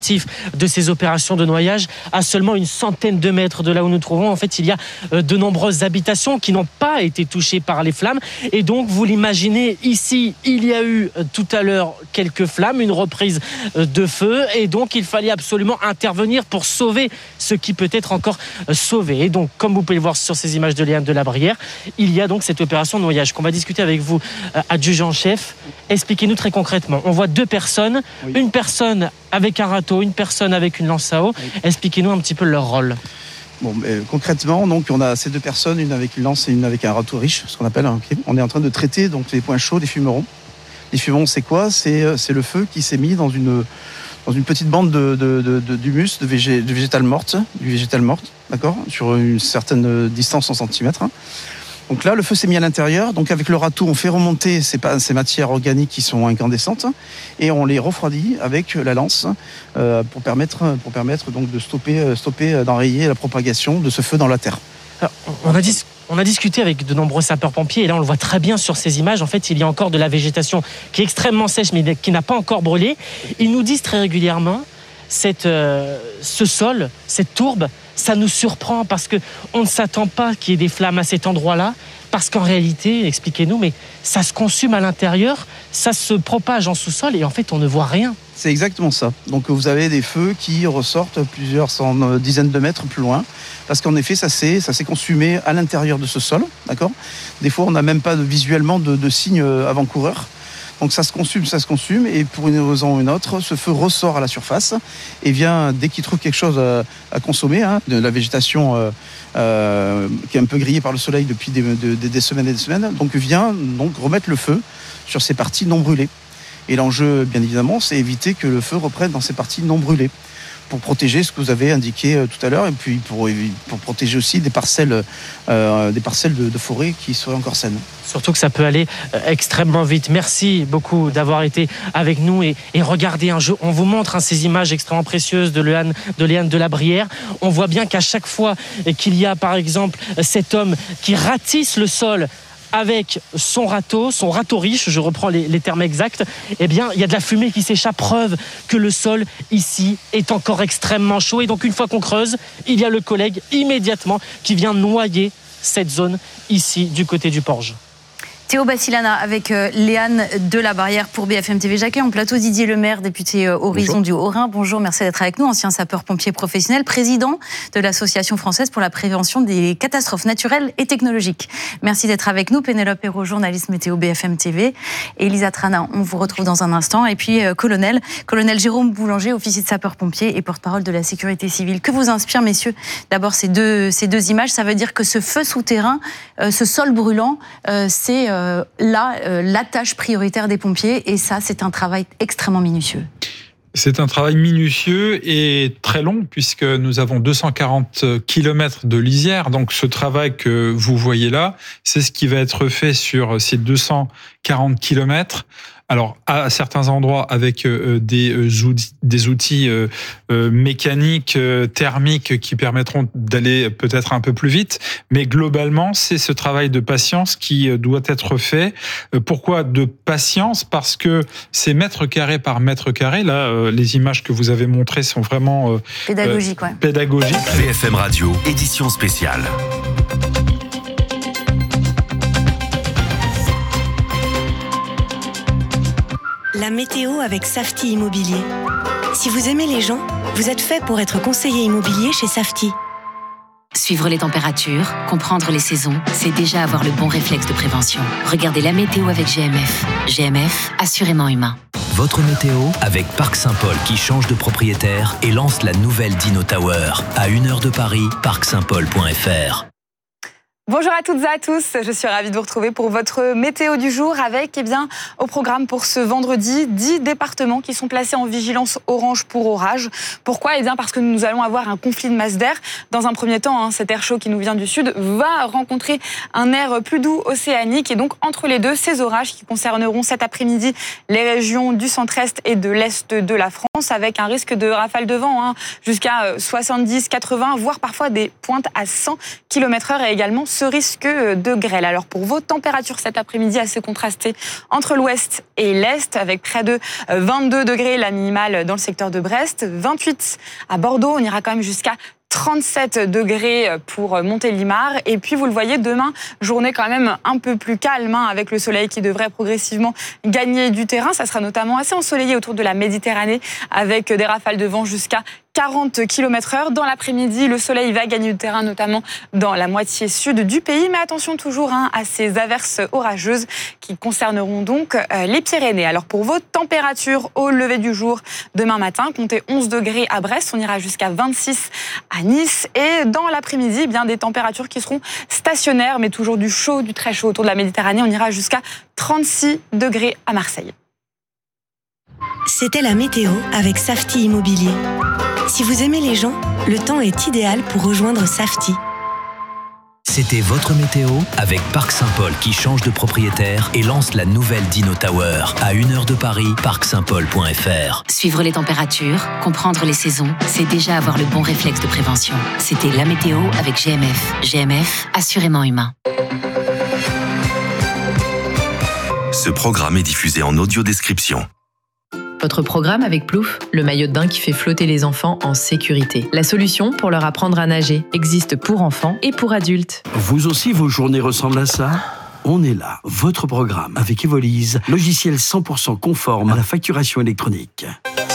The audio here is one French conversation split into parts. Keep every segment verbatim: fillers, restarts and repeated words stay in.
de ces opérations de noyage à seulement une centaine de mètres de là où nous trouvons. En fait, il y a de nombreuses habitations qui n'ont pas été touchées par les flammes. Et donc, vous l'imaginez, ici, il y a eu tout à l'heure quelques flammes, une reprise de feu. Et donc, il fallait absolument intervenir pour sauver ce qui peut être encore sauvé. Et donc, comme vous pouvez le voir sur ces images de Léane de la Brière, il y a donc cette opération de noyage qu'on va discuter avec vous, adjudant en chef. Expliquez-nous très concrètement. On voit deux personnes, oui. Une personne avec un râteau, une personne avec une lance à eau. Oui. Expliquez-nous un petit peu leur rôle. Bon, euh, concrètement, donc on a ces deux personnes, une avec une lance et une avec un râteau riche, ce qu'on appelle. Hein, okay. On est en train de traiter donc les points chauds des fumerons. Les fumerons, c'est quoi ? C'est c'est le feu qui s'est mis dans une dans une petite bande de, de, de, de d'humus, de, végé, de végétal morte, du végétal morte, d'accord, sur une certaine distance en centimètres. Hein. Donc là, le feu s'est mis à l'intérieur. Donc avec le râteau, on fait remonter ces, ces matières organiques qui sont incandescentes et on les refroidit avec la lance euh, pour permettre, pour permettre donc de stopper, stopper, d'enrayer la propagation de ce feu dans la terre. Alors, on a dit... On a discuté avec de nombreux sapeurs-pompiers et là on le voit très bien sur ces images. En fait, il y a encore de la végétation qui est extrêmement sèche mais qui n'a pas encore brûlé. Ils nous disent très régulièrement, cette, euh, ce sol, cette tourbe, ça nous surprend parce qu'on ne s'attend pas qu'il y ait des flammes à cet endroit-là. Parce qu'en réalité, expliquez-nous, mais ça se consume à l'intérieur, ça se propage en sous-sol et en fait on ne voit rien. C'est exactement ça. Donc vous avez des feux qui ressortent plusieurs cent, dizaines de mètres plus loin, parce qu'en effet ça s'est, ça s'est consumé à l'intérieur de ce sol, d'accord ? Des fois on n'a même pas de, visuellement de, de signes avant-coureurs. Donc ça se consume, ça se consume, et pour une raison ou une autre, ce feu ressort à la surface et vient, dès qu'il trouve quelque chose à, à consommer, hein, de la végétation euh, euh, qui est un peu grillée par le soleil depuis des, de, des semaines et des semaines, donc vient donc remettre le feu sur ces parties non brûlées. Et l'enjeu, bien évidemment, c'est éviter que le feu reprenne dans ces parties non brûlées, pour protéger ce que vous avez indiqué tout à l'heure, et puis pour, pour protéger aussi des parcelles, euh, des parcelles de, de forêt qui seraient encore saines. Surtout que ça peut aller extrêmement vite. Merci beaucoup d'avoir été avec nous et, et regardez un jeu. On vous montre hein, ces images extrêmement précieuses de Léane de, Léane de la Brière. On voit bien qu'à chaque fois qu'il y a par exemple cet homme qui ratisse le sol avec son râteau, son râteau riche, je reprends les, les termes exacts, eh bien, il y a de la fumée qui s'échappe, preuve que le sol, ici, est encore extrêmement chaud. Et donc, une fois qu'on creuse, il y a le collègue, immédiatement, qui vient noyer cette zone, ici, du côté du Porge. Théo Bassilana avec euh, Léane de la Brière pour B F M T V. J'accueille en plateau Didier Lemaire, député euh, Horizon Bonjour. Du Haut-Rhin. Bonjour, merci d'être avec nous, ancien sapeur-pompier professionnel, président de l'Association française pour la prévention des catastrophes naturelles et technologiques. Merci d'être avec nous. Pénélope Hérault, journaliste météo B F M T V. Et Elisa Trana, on vous retrouve dans un instant. Et puis, euh, colonel, colonel Jérôme Boulanger, officier de sapeur-pompier et porte-parole de la sécurité civile. Que vous inspire, messieurs, d'abord ces deux, ces deux images? Ça veut dire que ce feu souterrain, euh, ce sol brûlant, euh, c'est... Euh, Euh, là, euh, la tâche prioritaire des pompiers, et ça, c'est un travail extrêmement minutieux. C'est un travail minutieux et très long, puisque nous avons deux cent quarante kilomètres de lisière. Donc, ce travail que vous voyez là, c'est ce qui va être fait sur ces deux cent quarante kilomètres. Alors, à certains endroits, avec euh, des, euh, outils, des outils euh, euh, mécaniques, euh, thermiques, qui permettront d'aller peut-être un peu plus vite. Mais globalement, c'est ce travail de patience qui euh, doit être fait. Euh, pourquoi de patience ? Parce que c'est mètre carré par mètre carré. Là, euh, les images que vous avez montrées sont vraiment euh, pédagogiques. Euh, ouais. pédagogiques. B F M Radio, édition spéciale. La météo avec Safety Immobilier. Si vous aimez les gens, vous êtes fait pour être conseiller immobilier chez Safety. Suivre les températures, comprendre les saisons, c'est déjà avoir le bon réflexe de prévention. Regardez la météo avec G M F. G M F, assurément humain. Votre météo avec Parc Saint-Paul qui change de propriétaire et lance la nouvelle Dino Tower. À une heure de Paris, parc saint paul point f r. Bonjour à toutes et à tous, je suis ravie de vous retrouver pour votre météo du jour avec, eh bien, au programme pour ce vendredi, dix départements qui sont placés en vigilance orange pour orage. Pourquoi ? Eh bien, parce que nous allons avoir un conflit de masse d'air. Dans un premier temps, hein, cet air chaud qui nous vient du sud va rencontrer un air plus doux océanique et donc entre les deux, ces orages qui concerneront cet après-midi les régions du centre-est et de l'est de la France avec un risque de rafale de vent hein, jusqu'à soixante-dix, quatre-vingts, voire parfois des pointes à cent kilomètres heure et également ce risque de grêle. Alors pour vos températures cet après-midi, assez contrastées entre l'ouest et l'est, avec près de vingt-deux degrés la minimale dans le secteur de Brest, vingt-huit à Bordeaux, on ira quand même jusqu'à trente-sept degrés pour Montélimar. Et puis, vous le voyez, demain, journée quand même un peu plus calme, hein, avec le soleil qui devrait progressivement gagner du terrain. Ça sera notamment assez ensoleillé autour de la Méditerranée, avec des rafales de vent jusqu'à quarante kilomètres heure. Dans l'après-midi, le soleil va gagner du terrain, notamment dans la moitié sud du pays. Mais attention toujours hein, à ces averses orageuses qui concerneront donc euh, les Pyrénées. Alors pour vos températures au lever du jour, demain matin, comptez onze degrés à Brest. On ira jusqu'à vingt-six à Nice. Et dans l'après-midi, eh bien des températures qui seront stationnaires, mais toujours du chaud, du très chaud autour de la Méditerranée. On ira jusqu'à trente-six degrés à Marseille. C'était la météo avec Safety Immobilier. Si vous aimez les gens, le temps est idéal pour rejoindre Safety. C'était votre météo avec Parc Saint-Paul qui change de propriétaire et lance la nouvelle Dino Tower à une heure de Paris, parc saint paul point f r. Suivre les températures, comprendre les saisons, c'est déjà avoir le bon réflexe de prévention. C'était la météo avec G M F. G M F, assurément humain. Ce programme est diffusé en audio-description. Votre programme avec Plouf, le maillot de bain qui fait flotter les enfants en sécurité. La solution pour leur apprendre à nager existe pour enfants et pour adultes. Vous aussi, vos journées ressemblent à ça ? On est là, votre programme avec Evolise, logiciel cent pour cent conforme à la facturation électronique.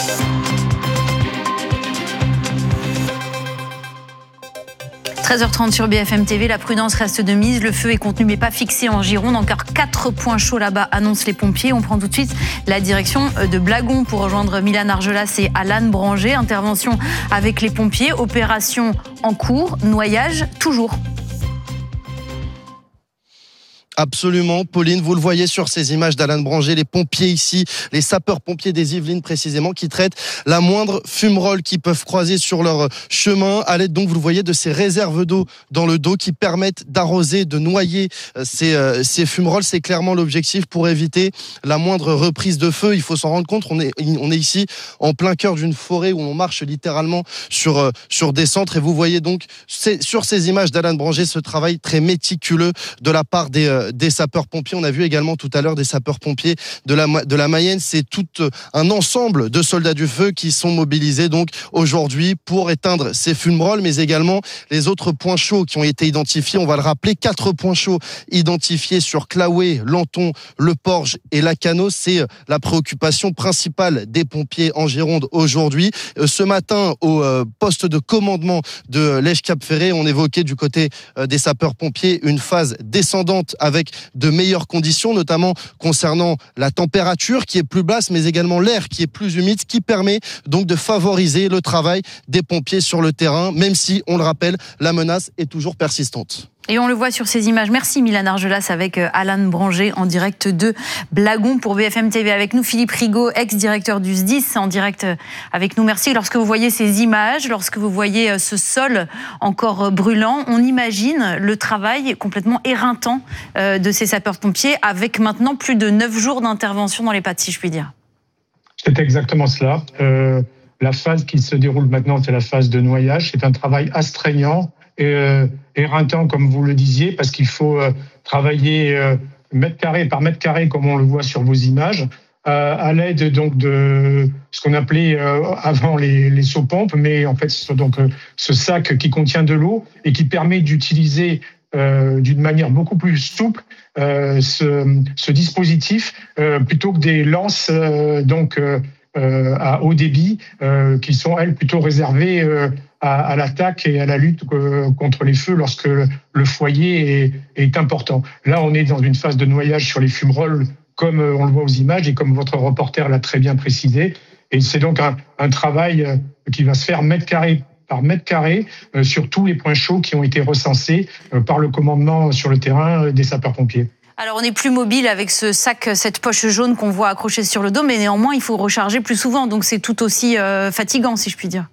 treize heures trente sur B F M T V, la prudence reste de mise. Le feu est contenu mais pas fixé en Gironde. Encore quatre points chauds là-bas, annoncent les pompiers. On prend tout de suite la direction de Blagon pour rejoindre Milan Argelas et Alan Branger. Intervention avec les pompiers, opération en cours, noyage toujours. Absolument, Pauline, vous le voyez sur ces images d'Alan Branger, les pompiers ici, les sapeurs-pompiers des Yvelines précisément, qui traitent la moindre fumerole qu'ils peuvent croiser sur leur chemin, à l'aide donc, vous le voyez, de ces réserves d'eau dans le dos qui permettent d'arroser, de noyer ces, ces fumerolles. C'est clairement l'objectif pour éviter la moindre reprise de feu. Il faut s'en rendre compte, on est, on est ici en plein cœur d'une forêt où on marche littéralement sur, sur des centres, et vous voyez donc sur ces images d'Alan Branger ce travail très méticuleux de la part des des sapeurs-pompiers. On a vu également tout à l'heure des sapeurs-pompiers de la, de la Mayenne. C'est tout un ensemble de soldats du feu qui sont mobilisés donc aujourd'hui pour éteindre ces fumerolles, mais également les autres points chauds qui ont été identifiés. On va le rappeler, quatre points chauds identifiés sur Claouet, Lanton, Le Porge et Lacanau. C'est la préoccupation principale des pompiers en Gironde aujourd'hui. Ce matin, au poste de commandement de Lège-Cap-Ferré, on évoquait du côté des sapeurs-pompiers une phase descendante avec de meilleures conditions, notamment concernant la température qui est plus basse, mais également l'air qui est plus humide, ce qui permet donc de favoriser le travail des pompiers sur le terrain, même si, on le rappelle, la menace est toujours persistante. Et on le voit sur ces images. Merci Milan Argelas avec Alan Branger en direct de Blagon pour B F M T V. Avec nous Philippe Rigaud, ex-directeur du S D I S, en direct avec nous. Merci. Lorsque vous voyez ces images, lorsque vous voyez ce sol encore brûlant, on imagine le travail complètement éreintant de ces sapeurs-pompiers avec maintenant plus de neuf jours d'intervention dans les pattes, si je puis dire. C'est exactement cela. Euh, la phase qui se déroule maintenant, c'est la phase de noyage. C'est un travail astreignant et euh, éreintant, comme vous le disiez, parce qu'il faut euh, travailler euh, mètre carré par mètre carré, comme on le voit sur vos images, euh, à l'aide donc de ce qu'on appelait euh, avant les, les seaux-pompes, mais en fait, c'est donc euh, ce sac qui contient de l'eau et qui permet d'utiliser euh, d'une manière beaucoup plus souple euh, ce, ce dispositif euh, plutôt que des lances euh, donc euh, euh, à haut débit euh, qui sont elles plutôt réservées euh, à, à l'attaque et à la lutte contre les feux lorsque le foyer est, est important. Là, on est dans une phase de noyage sur les fumerolles, comme on le voit aux images et comme votre reporter l'a très bien précisé. Et c'est donc un, un travail qui va se faire mètre carré par mètre carré euh, sur tous les points chauds qui ont été recensés euh, par le commandement sur le terrain euh, des sapeurs-pompiers. Alors on est plus mobile avec ce sac, cette poche jaune qu'on voit accrochée sur le dos, mais néanmoins il faut recharger plus souvent, donc c'est tout aussi euh, fatigant, si je puis dire.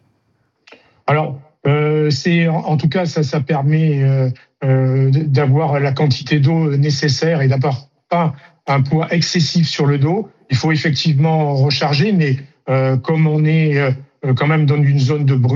Alors, euh, c'est en, en tout cas, ça, ça permet euh, euh, d'avoir la quantité d'eau nécessaire et d'avoir pas un poids excessif sur le dos. Il faut effectivement recharger, mais euh, comme on est euh, quand même dans une zone de brûlée,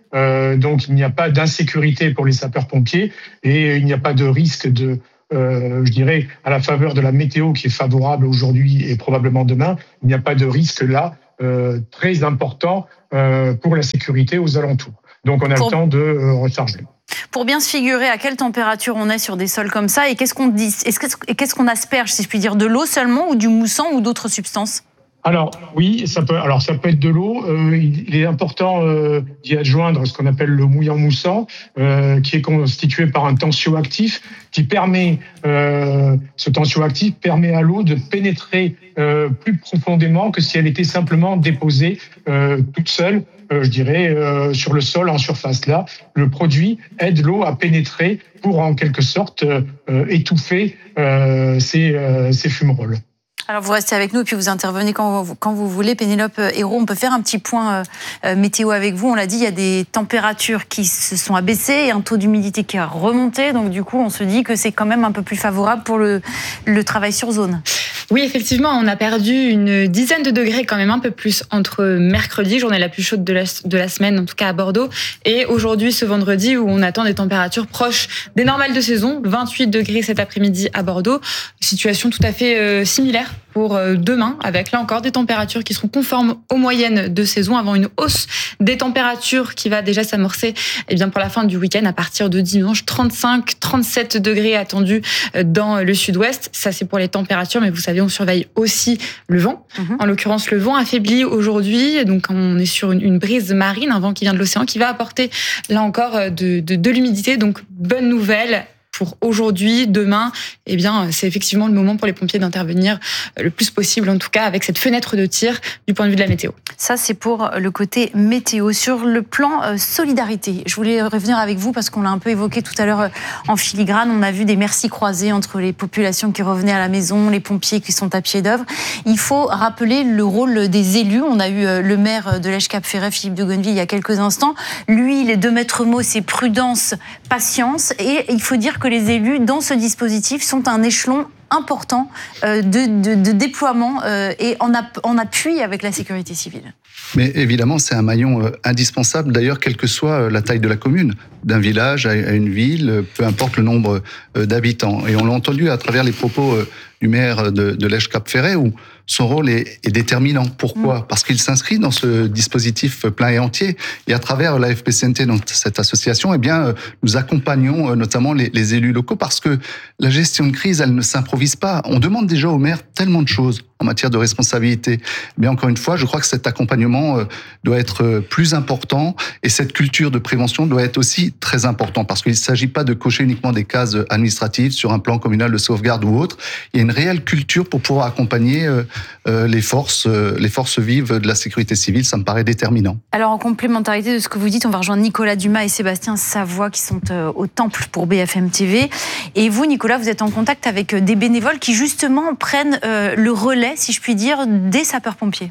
Euh, donc, il n'y a pas d'insécurité pour les sapeurs-pompiers et il n'y a pas de risque de, euh, je dirais, à la faveur de la météo qui est favorable aujourd'hui et probablement demain, il n'y a pas de risque là euh, très important euh, pour la sécurité aux alentours. Donc, on a pour... le temps de euh, recharger. Pour bien se figurer à quelle température on est sur des sols comme ça et qu'est-ce qu'on dit, qu'est-ce qu'on asperge, si je puis dire, de l'eau seulement ou du moussant ou d'autres substances? Alors oui, ça peut. Alors ça peut être de l'eau. Euh, il est important euh, d'y adjoindre ce qu'on appelle le mouillant moussant, euh, qui est constitué par un tensioactif, qui permet, euh, ce tensioactif permet à l'eau de pénétrer euh, plus profondément que si elle était simplement déposée euh, toute seule. Euh, je dirais, euh, sur le sol en surface. Là, le produit aide l'eau à pénétrer pour, en quelque sorte, euh, étouffer euh, ces, euh, ces fumerolles. Alors, vous restez avec nous et puis vous intervenez quand vous, quand vous voulez. Pénélope Hérault, on peut faire un petit point euh, météo avec vous. On l'a dit, il y a des températures qui se sont abaissées et un taux d'humidité qui a remonté. Donc, du coup, on se dit que c'est quand même un peu plus favorable pour le, le travail sur zone. Oui, effectivement, on a perdu une dizaine de degrés, quand même un peu plus, entre mercredi, journée la plus chaude de la, de la semaine, en tout cas à Bordeaux, et aujourd'hui, ce vendredi, où on attend des températures proches des normales de saison, vingt-huit degrés cet après-midi à Bordeaux. Situation tout à fait euh, similaire pour euh, demain, avec là encore des températures qui seront conformes aux moyennes de saison, avant une hausse des températures qui va déjà s'amorcer eh bien, pour la fin du week-end, à partir de dimanche, trente-cinq, trente-sept degrés attendus dans le sud-ouest. Ça, c'est pour les températures, mais vous savez, on surveille aussi le vent. Mmh. En l'occurrence, le vent affaibli aujourd'hui. Donc, on est sur une, une brise marine, un vent qui vient de l'océan, qui va apporter, là encore, de, de, de l'humidité. Donc, bonne nouvelle pour aujourd'hui, demain. Eh bien, c'est effectivement le moment pour les pompiers d'intervenir le plus possible, en tout cas, avec cette fenêtre de tir du point de vue de la météo. Ça, c'est pour le côté météo. Sur le plan euh, solidarité, je voulais revenir avec vous parce qu'on l'a un peu évoqué tout à l'heure euh, en filigrane. On a vu des merci croisés entre les populations qui revenaient à la maison, les pompiers qui sont à pied d'œuvre. Il faut rappeler le rôle des élus. On a eu euh, le maire de l'Èche-Cap-Ferret, Philippe de Gonneville, il y a quelques instants. Lui, les deux maîtres mots, c'est prudence, patience. Et il faut dire que les élus, dans ce dispositif, sont un échelon important de, de, de déploiement et en, app, en appui avec la sécurité civile. Mais évidemment, c'est un maillon indispensable, d'ailleurs, quelle que soit la taille de la commune, d'un village à une ville, peu importe le nombre d'habitants. Et on l'a entendu à travers les propos du maire de, de l'Èche-Cap-Ferret, où son rôle est, est déterminant. Pourquoi ? Mmh. Parce qu'il s'inscrit dans ce dispositif plein et entier. Et à travers la F P C N T, donc cette association, eh bien, nous accompagnons notamment les, les élus locaux, parce que la gestion de crise, elle ne s'improvise pas. On demande déjà au maire tellement de choses en matière de responsabilité. Mais encore une fois, je crois que cet accompagnement doit être plus important et cette culture de prévention doit être aussi très important, parce qu'il ne s'agit pas de cocher uniquement des cases administratives sur un plan communal de sauvegarde ou autre. Il y a une réelle culture pour pouvoir accompagner les forces, les forces vives de la sécurité civile. Ça me paraît déterminant. Alors, en complémentarité de ce que vous dites, on va rejoindre Nicolas Dumas et Sébastien Savoie qui sont au Temple pour B F M T V. Et vous, Nicolas, vous êtes en contact avec des bénévoles qui justement prennent le relais, si je puis dire, des sapeurs-pompiers.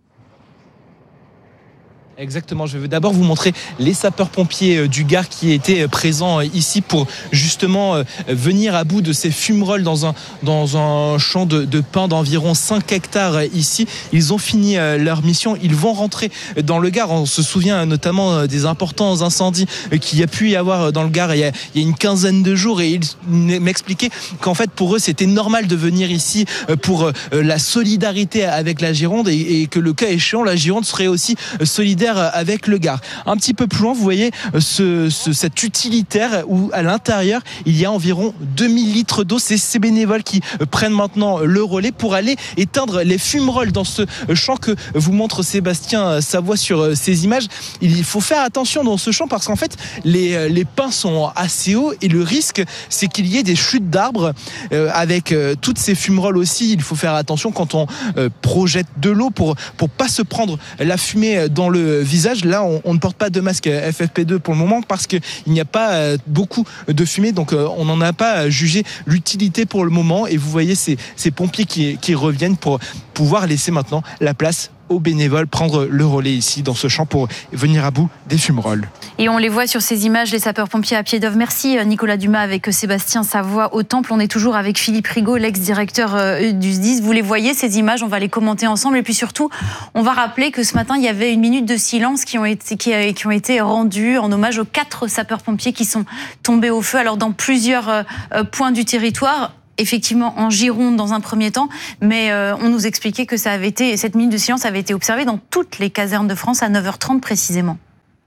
Exactement, je vais d'abord vous montrer les sapeurs-pompiers du Gard qui étaient présents ici pour justement venir à bout de ces fumerolles dans un, dans un champ de, de pin d'environ cinq hectares ici. Ils ont fini leur mission, ils vont rentrer dans le Gard. On se souvient notamment des importants incendies qu'il y a pu y avoir dans le Gard il y a, il y a une quinzaine de jours, et ils m'expliquaient qu'en fait pour eux c'était normal de venir ici pour la solidarité avec la Gironde, et, et que le cas échéant la Gironde serait aussi solidaire avec le Gard. Un petit peu plus loin, vous voyez ce, ce, cet utilitaire où à l'intérieur il y a environ deux mille litres d'eau. C'est ces bénévoles qui prennent maintenant le relais pour aller éteindre les fumerolles dans ce champ que vous montre Sébastien Savoie sur ces images. Il faut faire attention dans ce champ parce qu'en fait les, les pins sont assez hauts et le risque c'est qu'il y ait des chutes d'arbres euh, avec euh, toutes ces fumerolles aussi. Il faut faire attention quand on euh, projette de l'eau pour, pour pas se prendre la fumée dans le visage. Là, on, on ne porte pas de masque F F P deux pour le moment parce qu'il n'y a pas euh, beaucoup de fumée, donc euh, on n'en a pas jugé l'utilité pour le moment. Et vous voyez ces, ces pompiers qui, qui reviennent pour pouvoir laisser maintenant la place aux bénévoles prendre le relais ici dans ce champ pour venir à bout des fumerolles. Et on les voit sur ces images, les sapeurs-pompiers à pied d'œuvre. Merci Nicolas Dumas avec Sébastien Savoie au Temple. On est toujours avec Philippe Rigaud, l'ex-directeur du S D I S. Vous les voyez ces images, on va les commenter ensemble. Et puis surtout, on va rappeler que ce matin, il y avait une minute de silence qui ont été, qui, qui ont été rendues en hommage aux quatre sapeurs-pompiers qui sont tombés au feu. Alors dans plusieurs euh, points du territoire, effectivement en Gironde dans un premier temps, mais euh, on nous expliquait que ça avait été, cette minute de silence avait été observée dans toutes les casernes de France à neuf heures trente précisément.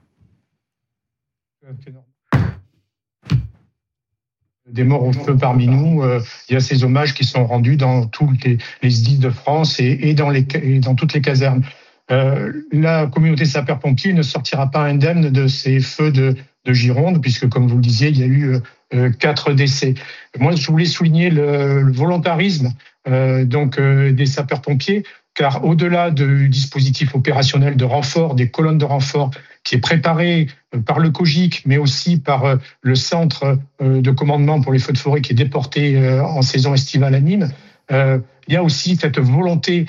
Des morts au feu parmi nous, euh, il y a ces hommages qui sont rendus dans tous les, les S D I S de France et, et, dans les, et dans toutes les casernes. Euh, la communauté sapeurs-pompiers ne sortira pas indemne de ces feux de, de Gironde, puisque comme vous le disiez, il y a eu euh, quatre décès. Moi, je voulais souligner le, le volontarisme euh, donc euh, des sapeurs-pompiers, car au-delà du dispositif opérationnel de renfort, des colonnes de renfort qui est préparé par le COGIC, mais aussi par le centre de commandement pour les feux de forêt qui est déporté en saison estivale à Nîmes, il y a aussi cette volonté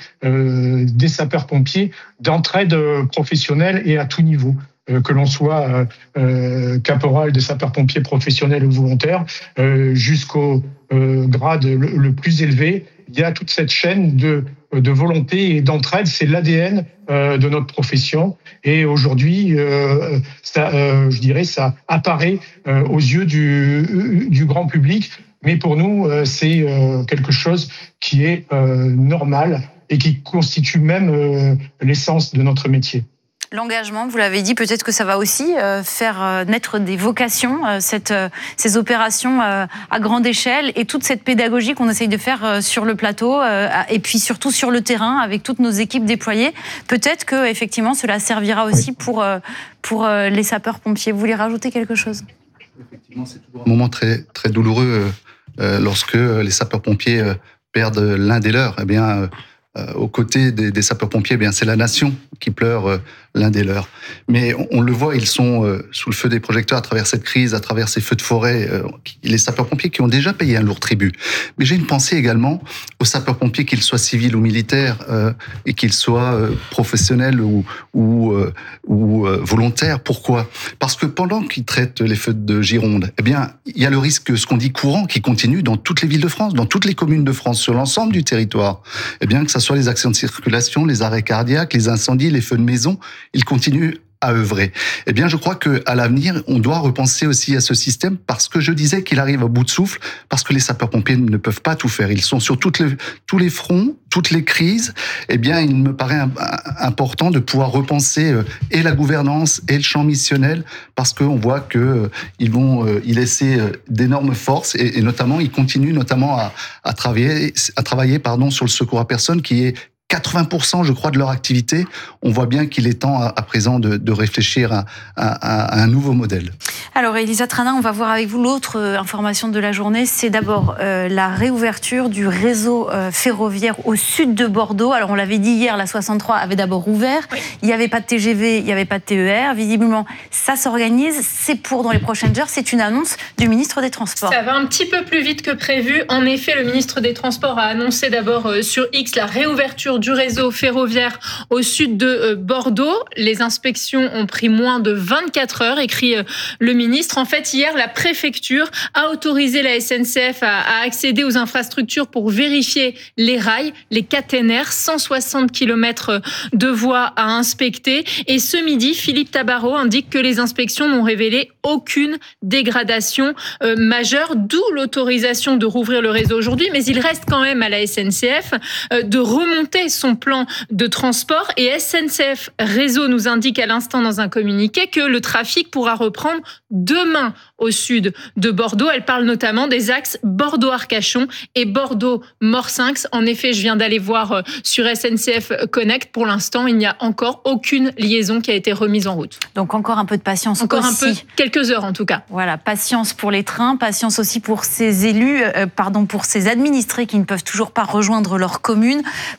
des sapeurs-pompiers d'entraide professionnelle et à tout niveau. Que l'on soit euh, caporal de sapeurs-pompiers professionnels ou volontaires, euh, jusqu'au euh, grade le, le plus élevé, il y a toute cette chaîne de, de volonté et d'entraide. C'est l'A D N euh, de notre profession. Et aujourd'hui, euh, ça, euh, je dirais, ça apparaît euh, aux yeux du, du grand public. Mais pour nous, euh, c'est euh, quelque chose qui est euh, normal et qui constitue même euh, l'essence de notre métier. L'engagement, vous l'avez dit, peut-être que ça va aussi euh, faire euh, naître des vocations, euh, cette, euh, ces opérations euh, à grande échelle et toute cette pédagogie qu'on essaye de faire euh, sur le plateau euh, et puis surtout sur le terrain avec toutes nos équipes déployées. Peut-être que effectivement cela servira aussi pour, euh, pour euh, les sapeurs-pompiers. Vous voulez rajouter quelque chose ? Effectivement, c'est toujours un moment très, très douloureux euh, lorsque les sapeurs-pompiers euh, perdent l'un des leurs. Eh bien, euh, Euh, aux côtés des, des sapeurs-pompiers, eh bien c'est la nation qui pleure euh, l'un des leurs. Mais on, on le voit, ils sont euh, sous le feu des projecteurs à travers cette crise, à travers ces feux de forêt. Euh, qui, les sapeurs-pompiers qui ont déjà payé un lourd tribut. Mais j'ai une pensée également aux sapeurs-pompiers, qu'ils soient civils ou militaires, euh, et qu'ils soient euh, professionnels ou, ou, euh, ou euh, volontaires. Pourquoi ? Parce que pendant qu'ils traitent les feux de Gironde, eh bien il y a le risque, ce qu'on dit courant, qui continue dans toutes les villes de France, dans toutes les communes de France, sur l'ensemble du territoire. Eh bien que ça soit les accidents de circulation, les arrêts cardiaques, les incendies, les feux de maison, ils continuent à œuvrer. Eh bien, je crois qu'à l'avenir, on doit repenser aussi à ce système, parce que je disais qu'il arrive à bout de souffle, parce que les sapeurs-pompiers ne peuvent pas tout faire. Ils sont sur toutes les, tous les fronts, toutes les crises. Eh bien, il me paraît important de pouvoir repenser et la gouvernance et le champ missionnel, parce qu'on voit qu'ils vont y laisser d'énormes forces, et, et notamment, ils continuent notamment à, à travailler, à travailler pardon, sur le secours à personne, qui est quatre-vingts pour cent, je crois, de leur activité. On voit bien qu'il est temps à présent de, de réfléchir à, à, à un nouveau modèle. Alors, Elisa Trana, on va voir avec vous l'autre information de la journée. C'est d'abord euh, la réouverture du réseau euh, ferroviaire au sud de Bordeaux. Alors, on l'avait dit hier, la soixante-trois avait d'abord ouvert. Oui. Il n'y avait pas de T G V, il n'y avait pas de T E R. Visiblement, ça s'organise. C'est pour dans les prochaines heures. C'est une annonce du ministre des Transports. Ça va un petit peu plus vite que prévu. En effet, le ministre des Transports a annoncé d'abord euh, sur X la réouverture du réseau ferroviaire au sud de Bordeaux. Les inspections ont pris moins de vingt-quatre heures, écrit le ministre. En fait, hier, la préfecture a autorisé la S N C F à, à accéder aux infrastructures pour vérifier les rails, les caténaires, cent soixante kilomètres de voies à inspecter. Et ce midi, Philippe Tabarot indique que les inspections n'ont révélé aucune dégradation euh, majeure, d'où l'autorisation de rouvrir le réseau aujourd'hui. Mais il reste quand même à la S N C F euh, de remonter son plan de transport, et S N C F Réseau nous indique à l'instant dans un communiqué que le trafic pourra reprendre demain au sud de Bordeaux. Elle parle notamment des axes Bordeaux-Arcachon et Bordeaux-Morsinx. En effet, je viens d'aller voir sur S N C F Connect. Pour l'instant, il n'y a encore aucune liaison qui a été remise en route. Donc encore un peu de patience. Encore aussi. un peu, quelques heures en tout cas. Voilà, patience pour les trains, patience aussi pour ces élus, euh, pardon, pour ces administrés qui ne peuvent toujours pas rejoindre leur commune. Pour l'instant,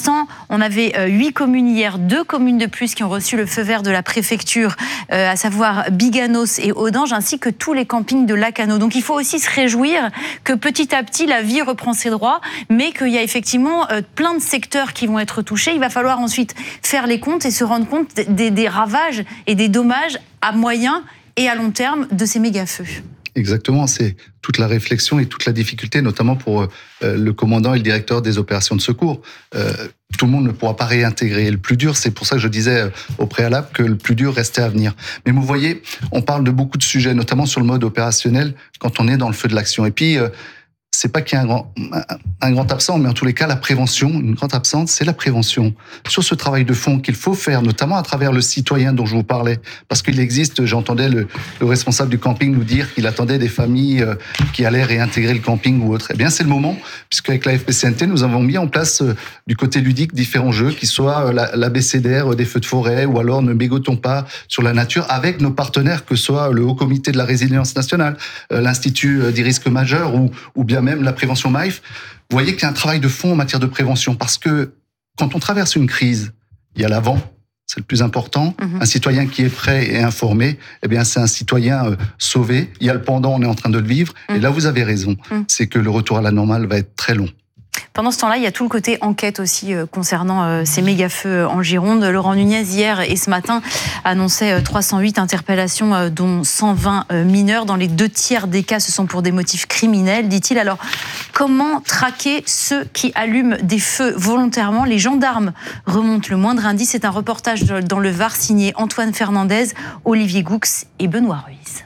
l'instant, on avait huit communes hier, deux communes de plus qui ont reçu le feu vert de la préfecture, euh, à savoir Biganos et Audange, ainsi que tous les campings de Lacanau. Donc il faut aussi se réjouir que petit à petit, la vie reprend ses droits, mais qu'il y a effectivement euh, plein de secteurs qui vont être touchés. Il va falloir ensuite faire les comptes et se rendre compte des, des ravages et des dommages à moyen et à long terme de ces méga-feux. Exactement, c'est toute la réflexion et toute la difficulté, notamment pour euh, le commandant et le directeur des opérations de secours. Euh, tout le monde ne pourra pas réintégrer. Le plus dur, c'est pour ça que je disais euh, au préalable que le plus dur restait à venir. Mais vous voyez, on parle de beaucoup de sujets, notamment sur le mode opérationnel, quand on est dans le feu de l'action. Et puis, euh, c'est pas qu'il y a un grand, un grand absent, mais en tous les cas, la prévention, une grande absente, c'est la prévention. Sur ce travail de fond qu'il faut faire, notamment à travers le citoyen dont je vous parlais, parce qu'il existe, j'entendais le, le responsable du camping nous dire qu'il attendait des familles qui allaient réintégrer le camping ou autre. Eh bien, c'est le moment, puisqu'avec la F P C N T, nous avons mis en place du côté ludique différents jeux, qui soient l'abécédaire des feux de forêt, ou alors ne mégotons pas sur la nature, avec nos partenaires, que ce soit le Haut Comité de la Résilience Nationale, l'Institut des risques majeurs, ou, ou bien même la prévention M A I F, vous voyez qu'il y a un travail de fond en matière de prévention, parce que quand on traverse une crise, il y a l'avant, c'est le plus important. Mmh. Un citoyen qui est prêt et informé, eh bien c'est un citoyen euh, sauvé. Il y a le pendant, on est en train de le vivre. Mmh. Et là, vous avez raison, mmh. c'est que le retour à la normale va être très long. Pendant ce temps-là, il y a tout le côté enquête aussi euh, concernant euh, ces méga-feux en Gironde. Laurent Nunez, hier et ce matin, annonçait euh, trois cent huit interpellations, euh, dont cent vingt euh, mineurs. Dans les deux tiers des cas, ce sont pour des motifs criminels, dit-il. Alors, comment traquer ceux qui allument des feux volontairement ? Les gendarmes remontent le moindre indice. C'est un reportage dans le Var signé Antoine Fernandez, Olivier Goux et Benoît Ruiz.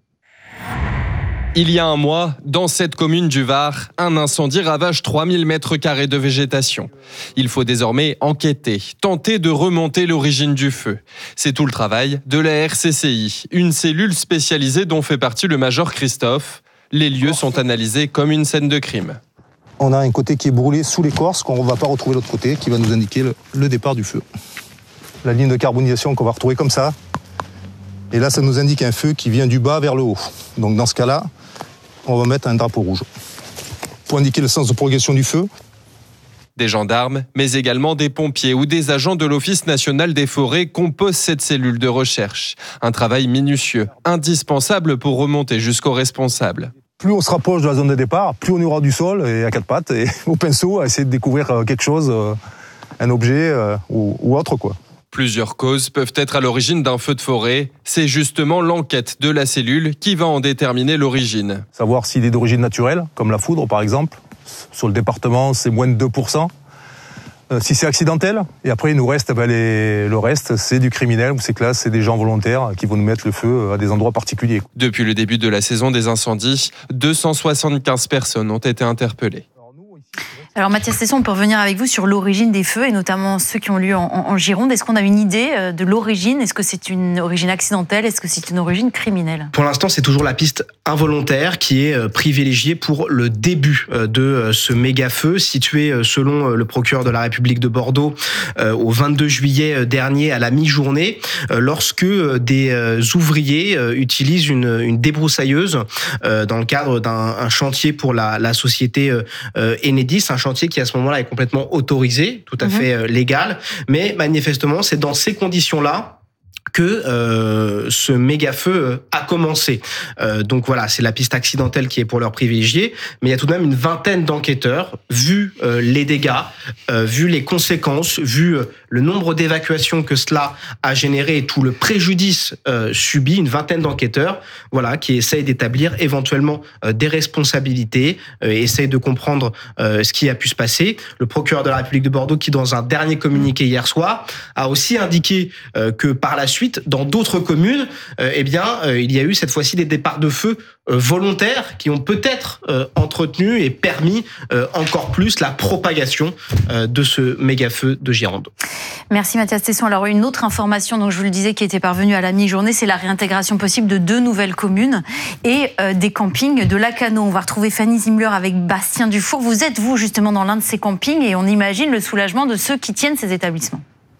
Il y a un mois, dans cette commune du Var, un incendie ravage trois mille mètres carrés de végétation. Il faut désormais enquêter, tenter de remonter l'origine du feu. C'est tout le travail de la R C C I, une cellule spécialisée dont fait partie le major Christophe. Les lieux sont analysés comme une scène de crime. On a un côté qui est brûlé sous l'écorce qu'on ne va pas retrouver l'autre côté, qui va nous indiquer le, le départ du feu. La ligne de carbonisation qu'on va retrouver comme ça. Et là, ça nous indique un feu qui vient du bas vers le haut. Donc dans ce cas-là, on va mettre un drapeau rouge pour indiquer le sens de progression du feu. Des gendarmes, mais également des pompiers ou des agents de l'Office national des forêts composent cette cellule de recherche. Un travail minutieux, indispensable pour remonter jusqu'aux responsables. Plus on se rapproche de la zone de départ, plus on y aura du sol et à quatre pattes et au pinceau à essayer de découvrir quelque chose, un objet ou, ou autre quoi. Plusieurs causes peuvent être à l'origine d'un feu de forêt. C'est justement l'enquête de la cellule qui va en déterminer l'origine. Savoir s'il est d'origine naturelle, comme la foudre par exemple. Sur le département, c'est moins de deux pour cent. Euh, si c'est accidentel, et après il nous reste, ben, les... le reste, c'est du criminel, ou c'est que là, c'est des gens volontaires qui vont nous mettre le feu à des endroits particuliers. Depuis le début de la saison des incendies, deux cent soixante-quinze personnes ont été interpellées. Alors Mathias Tesson, on peut revenir avec vous sur l'origine des feux et notamment ceux qui ont lieu en, en Gironde. Est-ce qu'on a une idée de l'origine ? Est-ce que c'est une origine accidentelle ? Est-ce que c'est une origine criminelle ? Pour l'instant, c'est toujours la piste involontaire qui est privilégiée pour le début de ce méga-feu situé, selon le procureur de la République de Bordeaux, au vingt-deux juillet dernier à la mi-journée, lorsque des ouvriers utilisent une, une débroussailleuse dans le cadre d'un chantier pour la, la société Enedis, un chantier qui à ce moment-là est complètement autorisé, tout à mmh. fait légal, mais manifestement c'est dans ces conditions-là que euh, ce méga-feu a commencé. Euh, donc voilà, c'est la piste accidentelle qui est pour l'heure privilégiée, mais il y a tout de même une vingtaine d'enquêteurs, vu euh, les dégâts, euh, vu les conséquences, vu euh, le nombre d'évacuations que cela a généré et tout le préjudice euh, subi, une vingtaine d'enquêteurs, voilà, qui essayent d'établir éventuellement euh, des responsabilités, euh, essayent de comprendre euh, ce qui a pu se passer. Le procureur de la République de Bordeaux, qui dans un dernier communiqué hier soir, a aussi indiqué euh, que par la suite, dans d'autres communes, euh, eh bien, euh, il y a eu cette fois-ci des départs de feu euh, volontaires qui ont peut-être euh, entretenu et permis euh, encore plus la propagation euh, de ce méga-feu de Gironde. Merci Mathias Tesson. Alors une autre information, donc je vous le disais, qui était parvenue à la mi-journée, c'est la réintégration possible de deux nouvelles communes et euh, des campings de Lacanau. On va retrouver Fanny Zimler avec Bastien Dufour. Vous êtes, vous, justement, dans l'un de ces campings et on imagine le soulagement de ceux qui tiennent ces établissements.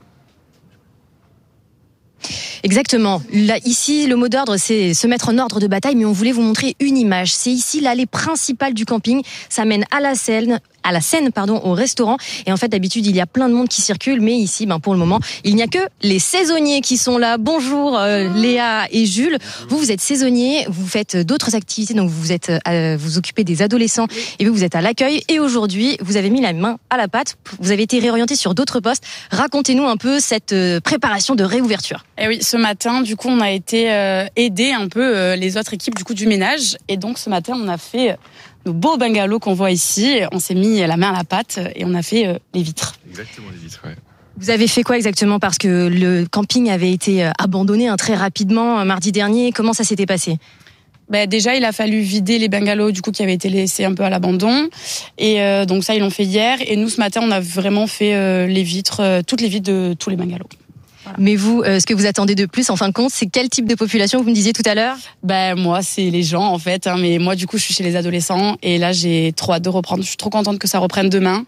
Exactement. Là, ici, le mot d'ordre, c'est se mettre en ordre de bataille, mais on voulait vous montrer une image. C'est ici l'allée principale du camping. Ça mène à la Seine, à la scène, pardon, au restaurant. Et en fait, d'habitude, il y a plein de monde qui circule, mais ici, ben, pour le moment, il n'y a que les saisonniers qui sont là. Bonjour euh, Léa et Jules. Vous, vous êtes saisonniers, vous faites d'autres activités, donc vous êtes, euh, vous occupez des adolescents et vous, vous êtes à l'accueil. Et aujourd'hui, vous avez mis la main à la pâte. Vous avez été réorienté sur d'autres postes. Racontez-nous un peu cette euh, préparation de réouverture. Et oui, ce matin, du coup, on a été euh, aider un peu euh, les autres équipes du coup du ménage. Et donc, ce matin, on a fait euh, nos beaux bungalows qu'on voit ici. On s'est mis la main à la pâte et on a fait euh, les vitres. Exactement, les vitres, ouais. Vous avez fait quoi exactement? Parce que le camping avait été abandonné hein, très rapidement mardi dernier. Comment ça s'était passé? Ben déjà, il a fallu vider les bungalows du coup qui avaient été laissés un peu à l'abandon. Et euh, donc ça, ils l'ont fait hier. Et nous, ce matin, on a vraiment fait euh, les vitres, euh, toutes les vitres de tous les bungalows. Voilà. Mais vous, euh, ce que vous attendez de plus, en fin de compte, c'est quel type de population vous me disiez tout à l'heure? Ben moi, c'est les gens en fait. Hein, mais moi, du coup, je suis chez les adolescents. Et là, j'ai trop hâte de reprendre. Je suis trop contente que ça reprenne demain.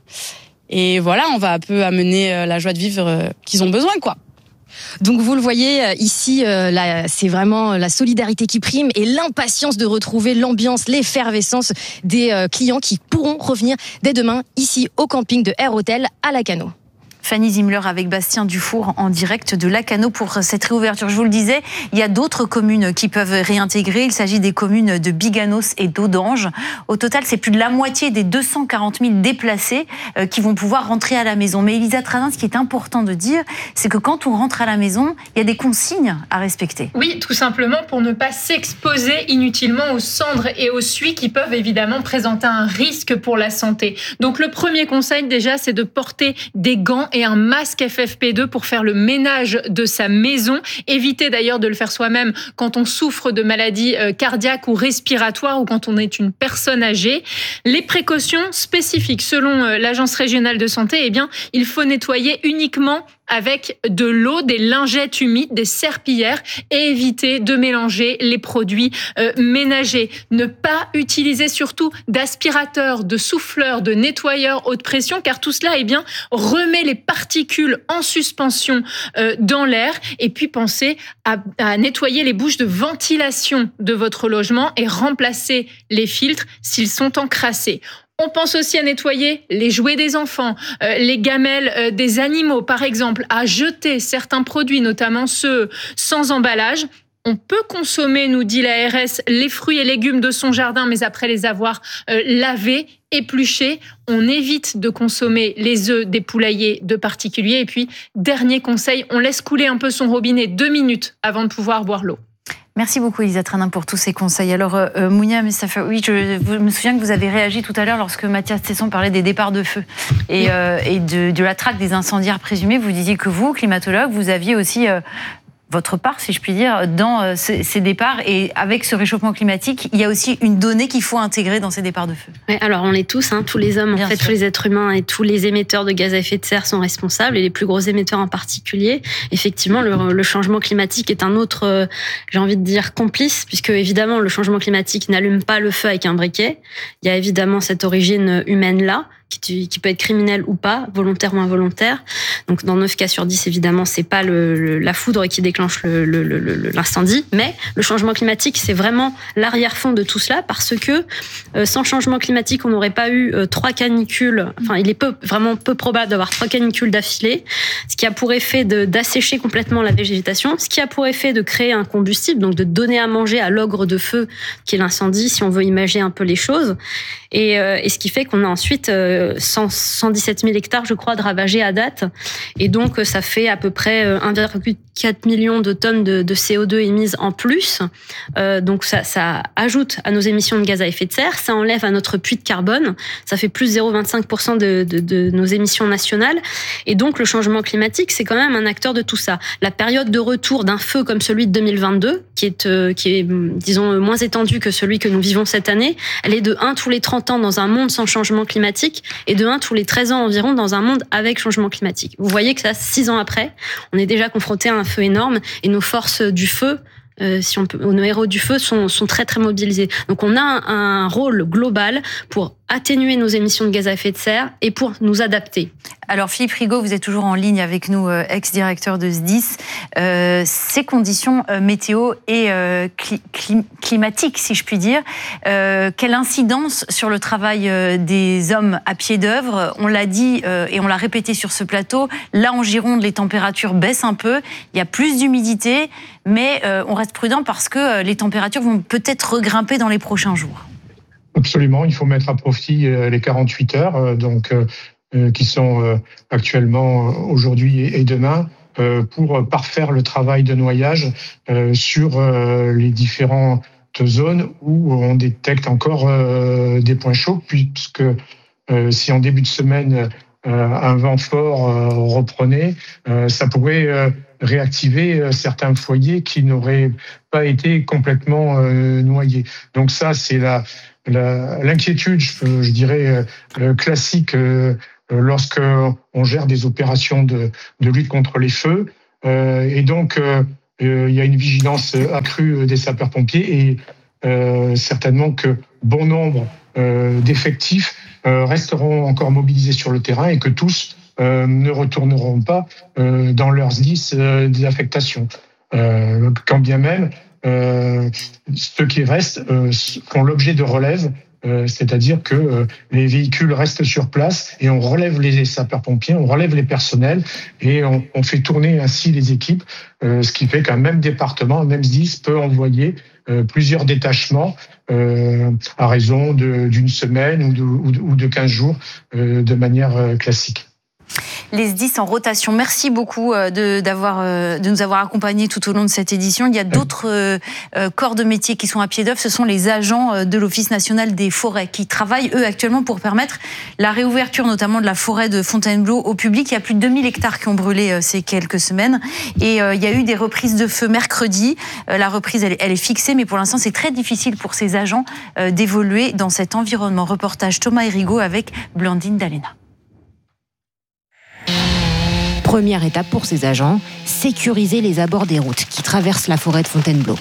Et voilà, on va un peu amener la joie de vivre qu'ils ont besoin, quoi. Donc vous le voyez ici, euh, là, c'est vraiment la solidarité qui prime et l'impatience de retrouver l'ambiance, l'effervescence des euh, clients qui pourront revenir dès demain ici au camping de Air Hotel à Lacanau. Fanny Zimler avec Bastien Dufour en direct de Lacanau pour cette réouverture. Je vous le disais, il y a d'autres communes qui peuvent réintégrer. Il s'agit des communes de Biganos et d'Audange. Au total, c'est plus de la moitié des deux cent quarante mille déplacés qui vont pouvoir rentrer à la maison. Mais Elisa Tradin, ce qui est important de dire, c'est que quand on rentre à la maison, il y a des consignes à respecter. Oui, tout simplement pour ne pas s'exposer inutilement aux cendres et aux suies qui peuvent évidemment présenter un risque pour la santé. Donc le premier conseil déjà, c'est de porter des gants et un masque F F P deux pour faire le ménage de sa maison. Évitez d'ailleurs de le faire soi-même quand on souffre de maladies cardiaques ou respiratoires ou quand on est une personne âgée. Les précautions spécifiques selon l'Agence régionale de santé, eh bien, il faut nettoyer uniquement avec de l'eau, des lingettes humides, des serpillères et éviter de mélanger les produits euh, ménagers. Ne pas utiliser surtout d'aspirateurs, de souffleurs, de nettoyeurs haute pression car tout cela eh bien, remet les particules en suspension euh, dans l'air et puis pensez à, à nettoyer les bouches de ventilation de votre logement et remplacer les filtres s'ils sont encrassés. On pense aussi à nettoyer les jouets des enfants, euh, les gamelles euh, des animaux, par exemple, à jeter certains produits, notamment ceux sans emballage. On peut consommer, nous dit l'A R S, les fruits et légumes de son jardin, mais après les avoir euh, lavés, épluchés. On évite de consommer les œufs des poulaillers de particuliers. Et puis, dernier conseil, on laisse couler un peu son robinet deux minutes avant de pouvoir boire l'eau. Merci beaucoup Elisa Tradin pour tous ces conseils. Alors euh, Mounia Mestafa, oui, je, je me souviens que vous avez réagi tout à l'heure lorsque Mathias Tesson parlait des départs de feu et, euh, et de, de la traque des incendiaires présumés. Vous disiez que vous, climatologue, vous aviez aussi euh, votre part, si je puis dire, dans euh, ces, ces départs. Et avec ce réchauffement climatique, il y a aussi une donnée qu'il faut intégrer dans ces départs de feu. Oui, alors on l'est tous, hein, tous les hommes, en fait, tous les êtres humains et tous les émetteurs de gaz à effet de serre sont responsables, et les plus gros émetteurs en particulier. Effectivement, le, le changement climatique est un autre, euh, j'ai envie de dire, complice, puisque évidemment, le changement climatique n'allume pas le feu avec un briquet. Il y a évidemment cette origine humaine-là, qui, qui peut être criminelle ou pas, volontaire ou involontaire. Donc, dans neuf cas sur dix, évidemment, c'est pas le, le, la foudre qui déclenche le, le, le, le, l'incendie, mais le changement climatique, c'est vraiment l'arrière-fond de tout cela, parce que euh, sans changement climatique, on n'aurait pas eu euh, trois canicules. Enfin, il est peu, vraiment peu probable d'avoir trois canicules d'affilée, ce qui a pour effet de, d'assécher complètement la végétation, ce qui a pour effet de créer un combustible, donc de donner à manger à l'ogre de feu qui est l'incendie, si on veut imaginer un peu les choses. Et, euh, et ce qui fait qu'on a ensuite euh, cent, cent dix-sept mille hectares, je crois, de ravagés à date. Et donc, ça fait à peu près un virgule quatre million de tonnes de, de C O deux émises en plus. Euh, donc, ça, ça ajoute à nos émissions de gaz à effet de serre. Ça enlève à notre puits de carbone. Ça fait plus zéro virgule vingt-cinq pour cent de, de, de nos émissions nationales. Et donc, le changement climatique, c'est quand même un acteur de tout ça. La période de retour d'un feu comme celui de deux mille vingt-deux, qui est, euh, qui est, disons, moins étendu que celui que nous vivons cette année, elle est de un tous les trente ans dans un monde sans changement climatique et de un tous les treize ans environ dans un monde avec changement climatique. Vous voyez que ça, six ans après, on est déjà confronté à un feu énorme et nos forces du feu, euh, si on peut, nos héros du feu sont, sont très très mobilisés. Donc on a un, un rôle global pour atténuer nos émissions de gaz à effet de serre et pour nous adapter. Alors Philippe Rigaud, vous êtes toujours en ligne avec nous, ex-directeur de S D I S. Euh, ces conditions météo et euh, cli- clim- climatiques, si je puis dire, euh, quelle incidence sur le travail des hommes à pied d'œuvre? On l'a dit euh, et on l'a répété sur ce plateau, là en Gironde, les températures baissent un peu, il y a plus d'humidité, mais euh, on reste prudent parce que les températures vont peut-être regrimper dans les prochains jours. Absolument, il faut mettre à profit les quarante-huit heures, donc euh, qui sont euh, actuellement aujourd'hui et demain, euh, pour parfaire le travail de noyage euh, sur euh, les différentes zones où on détecte encore euh, des points chauds, puisque euh, si en début de semaine euh, un vent fort euh, reprenait, euh, ça pourrait euh, réactiver euh, certains foyers qui n'auraient pas été complètement euh, noyés. Donc ça, c'est la La, l'inquiétude, je, je dirais, euh, classique euh, lorsque on gère des opérations de, de lutte contre les feux. Euh, et donc, euh, euh, il y a une vigilance accrue des sapeurs-pompiers et euh, certainement que bon nombre euh, d'effectifs euh, resteront encore mobilisés sur le terrain et que tous euh, ne retourneront pas euh, dans leurs S D I S euh, des affectations. Euh, quand bien même, Euh, ceux qui restent euh, font l'objet de relève, euh, c'est-à-dire que euh, les véhicules restent sur place et on relève les sapeurs-pompiers, on relève les personnels et on, on fait tourner ainsi les équipes, euh, ce qui fait qu'un même département, un même S D I S peut envoyer euh, plusieurs détachements euh, à raison de, d'une semaine ou de, ou de, ou de quinze jours euh, de manière euh, classique. Les S D I S en rotation. Merci beaucoup de, d'avoir, de nous avoir accompagnés tout au long de cette édition. Il y a d'autres euh, corps de métier qui sont à pied d'œuvre. Ce sont les agents de l'Office national des forêts qui travaillent, eux, actuellement pour permettre la réouverture, notamment de la forêt de Fontainebleau au public. Il y a plus de deux mille hectares qui ont brûlé ces quelques semaines. Et euh, il y a eu des reprises de feu mercredi. Euh, la reprise, elle, elle est fixée, mais pour l'instant, c'est très difficile pour ces agents euh, d'évoluer dans cet environnement. Reportage Thomas Hérigaud avec Blandine Dalena. Première étape pour ces agents, sécuriser les abords des routes qui traversent la forêt de Fontainebleau.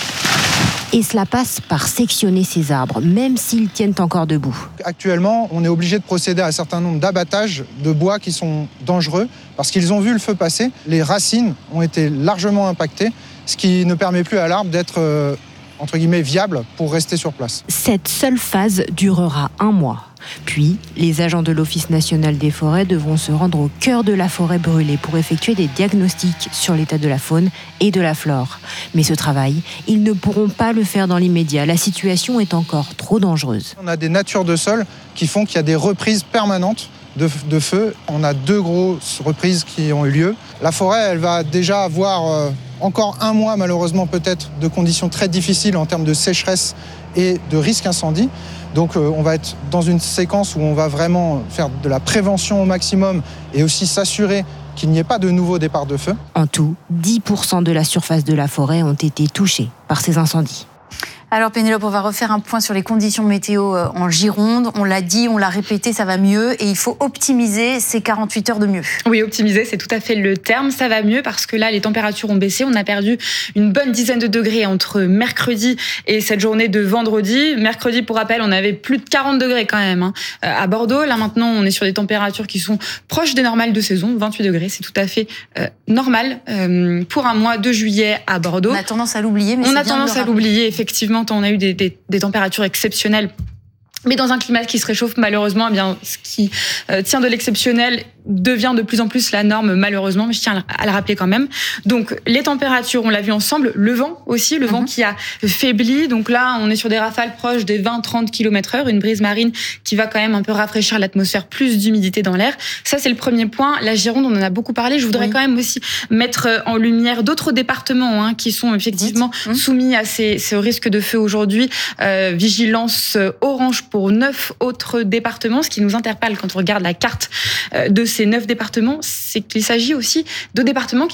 Et cela passe par sectionner ces arbres, même s'ils tiennent encore debout. Actuellement, on est obligé de procéder à un certain nombre d'abattages de bois qui sont dangereux parce qu'ils ont vu le feu passer. Les racines ont été largement impactées, ce qui ne permet plus à l'arbre d'être, euh, entre guillemets, viable pour rester sur place. Cette seule phase durera un mois. Puis, les agents de l'Office national des forêts devront se rendre au cœur de la forêt brûlée pour effectuer des diagnostics sur l'état de la faune et de la flore. Mais ce travail, ils ne pourront pas le faire dans l'immédiat. La situation est encore trop dangereuse. On a des natures de sol qui font qu'il y a des reprises permanentes de, de feu. On a deux grosses reprises qui ont eu lieu. La forêt, elle va déjà avoir euh, encore un mois, malheureusement peut-être, de conditions très difficiles en termes de sécheresse et de risque incendie. Donc euh, on va être dans une séquence où on va vraiment faire de la prévention au maximum et aussi s'assurer qu'il n'y ait pas de nouveaux départs de feu. En tout, dix pour cent de la surface de la forêt ont été touchées par ces incendies. Alors Pénélope, on va refaire un point sur les conditions météo en Gironde. On l'a dit, on l'a répété, ça va mieux et il faut optimiser ces quarante-huit heures de mieux. Oui, optimiser, c'est tout à fait le terme. Ça va mieux parce que là, les températures ont baissé. On a perdu une bonne dizaine de degrés entre mercredi et cette journée de vendredi. Mercredi, pour rappel, on avait plus de quarante degrés quand même hein, à Bordeaux. Là maintenant, on est sur des températures qui sont proches des normales de saison. vingt-huit degrés, c'est tout à fait euh, normal euh, pour un mois de juillet à Bordeaux. On a tendance à l'oublier, mais on c'est a bien tendance à l'oublier, effectivement. On a eu des, des, des températures exceptionnelles, mais dans un climat qui se réchauffe, malheureusement, eh bien, ce qui euh, tient de l'exceptionnel devient de plus en plus la norme, malheureusement, mais je tiens à le rappeler quand même. Donc, les températures, on l'a vu ensemble, le vent aussi, le mm-hmm. vent qui a faibli. Donc là, on est sur des rafales proches des vingt à trente kilomètres heure, une brise marine qui va quand même un peu rafraîchir l'atmosphère, plus d'humidité dans l'air. Ça, c'est le premier point. La Gironde, on en a beaucoup parlé. Je voudrais oui. quand même aussi mettre en lumière d'autres départements hein, qui sont effectivement mm-hmm. soumis à ces, ces risques de feu aujourd'hui. Euh, vigilance orange pour neuf autres départements. Ce qui nous interpelle quand on regarde la carte de ces neuf départements, c'est qu'il s'agit aussi de départements qui sont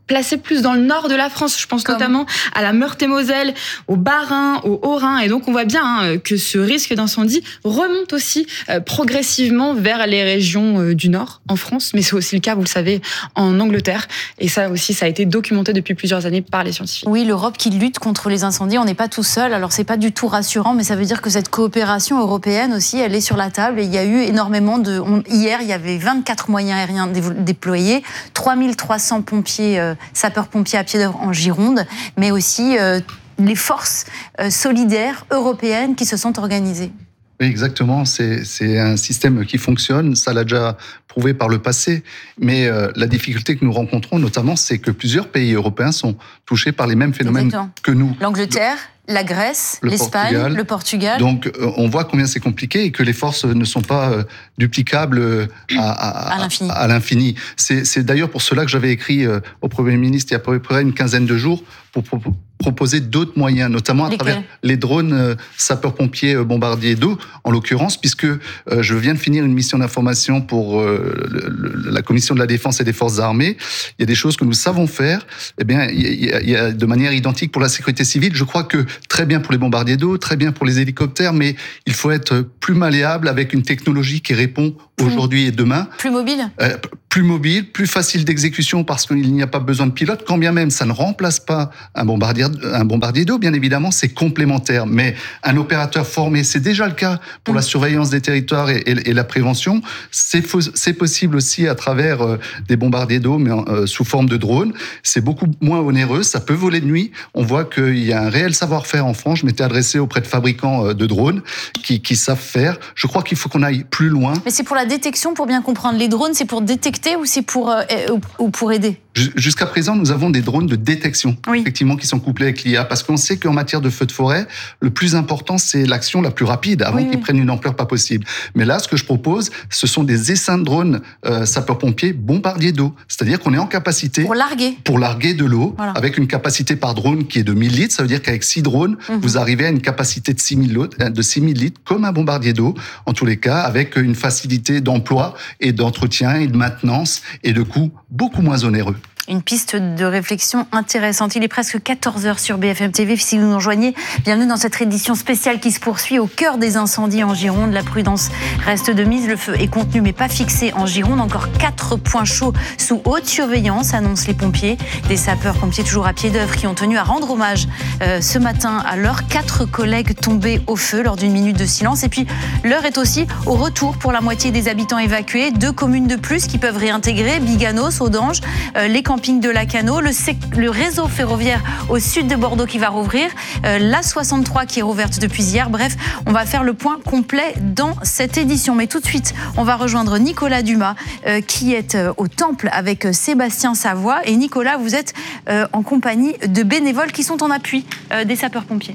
placés plus dans le nord de la France. Je pense Comme notamment à la Meurthe-et-Moselle, au Bas-Rhin, au Haut-Rhin. Et donc, on voit bien hein, que ce risque d'incendie remonte aussi euh, progressivement vers les régions euh, du nord en France. Mais c'est aussi le cas, vous le savez, en Angleterre. Et ça aussi, ça a été documenté depuis plusieurs années par les scientifiques. Oui, l'Europe qui lutte contre les incendies, on n'est pas tout seul. Alors, c'est pas du tout rassurant, mais ça veut dire que cette coopération européenne aussi, elle est sur la table. Et il y a eu énormément de... On, hier, il y avait vingt-quatre moyens aériens déployés, trois mille trois cents pompiers, euh, sapeurs-pompiers à pied d'œuvre en Gironde, mais aussi euh, les forces euh, solidaires européennes qui se sont organisées. Oui, exactement. C'est, c'est un système qui fonctionne. Ça l'a déjà prouvé par le passé. Mais euh, la difficulté que nous rencontrons, notamment, c'est que plusieurs pays européens sont touchés par les mêmes phénomènes Exactement. que nous. L'Angleterre, la Grèce, le l'Espagne, Portugal. le Portugal. Donc, euh, on voit combien c'est compliqué et que les forces ne sont pas euh, duplicables à, à, à l'infini. À, à l'infini. C'est, c'est d'ailleurs pour cela que j'avais écrit euh, au Premier ministre il y a à peu près une quinzaine de jours pour propos proposer d'autres moyens, notamment à Lesquels travers les drones euh, sapeurs-pompiers euh, bombardiers d'eau, en l'occurrence, puisque euh, je viens de finir une mission d'information pour euh, le, le, la Commission de la Défense et des Forces armées. Il y a des choses que nous savons faire, eh bien, il y a, il y a de manière identique pour la sécurité civile. Je crois que très bien pour les bombardiers d'eau, très bien pour les hélicoptères, mais il faut être plus malléable avec une technologie qui répond aujourd'hui et demain. Plus mobile euh, Plus mobile, plus facile d'exécution parce qu'il n'y a pas besoin de pilote, quand bien même ça ne remplace pas un bombardier, un bombardier d'eau, bien évidemment, c'est complémentaire. Mais un opérateur formé, c'est déjà le cas pour mmh. la surveillance des territoires et, et, et la prévention. C'est, c'est possible aussi à travers euh, des bombardiers d'eau, mais euh, sous forme de drone. C'est beaucoup moins onéreux, ça peut voler de nuit. On voit qu'il y a un réel savoir-faire en France. Je m'étais adressé auprès de fabricants euh, de drones qui, qui savent faire. Je crois qu'il faut qu'on aille plus loin. Mais c'est pour la détection, pour bien comprendre. Les drones, c'est pour détecter ou c'est pour, euh, ou pour aider ? Jusqu'à présent, nous avons des drones de détection, oui. effectivement, qui sont couplés avec l'I A, parce qu'on sait qu'en matière de feu de forêt, le plus important, c'est l'action la plus rapide, avant oui, qu'ils oui. prennent une ampleur pas possible. Mais là, ce que je propose, ce sont des essaims de drones euh, sapeurs-pompiers bombardiers d'eau. C'est-à-dire qu'on est en capacité... Pour larguer. Pour larguer de l'eau, voilà. avec une capacité par drone qui est de mille litres. Ça veut dire qu'avec six drones, mm-hmm. vous arrivez à une capacité de six mille litres, comme un bombardier d'eau, en tous les cas, avec une facilité d'emploi et d'entretien et de maintenance et de coûts beaucoup moins onéreux. Une piste de réflexion intéressante. Il est presque quatorze heures sur B F M T V. Si vous nous rejoignez, bienvenue dans cette édition spéciale qui se poursuit au cœur des incendies en Gironde. La prudence reste de mise. Le feu est contenu mais pas fixé en Gironde. Encore quatre points chauds sous haute surveillance, annoncent les pompiers. Des sapeurs-pompiers toujours à pied d'œuvre qui ont tenu à rendre hommage euh, ce matin à leurs quatre collègues tombés au feu lors d'une minute de silence. Et puis, l'heure est aussi au retour pour la moitié des habitants évacués. Deux communes de plus qui peuvent réintégrer, Biganos, Audange, euh, les campings de Lacanau, le, le réseau ferroviaire au sud de Bordeaux qui va rouvrir, euh, l'A soixante-trois qui est rouverte depuis hier. Bref, on va faire le point complet dans cette édition. Mais tout de suite, on va rejoindre Nicolas Dumas euh, qui est euh, au Temple avec euh, Sébastien Savoie. Et Nicolas, vous êtes euh, en compagnie de bénévoles qui sont en appui euh, des sapeurs-pompiers.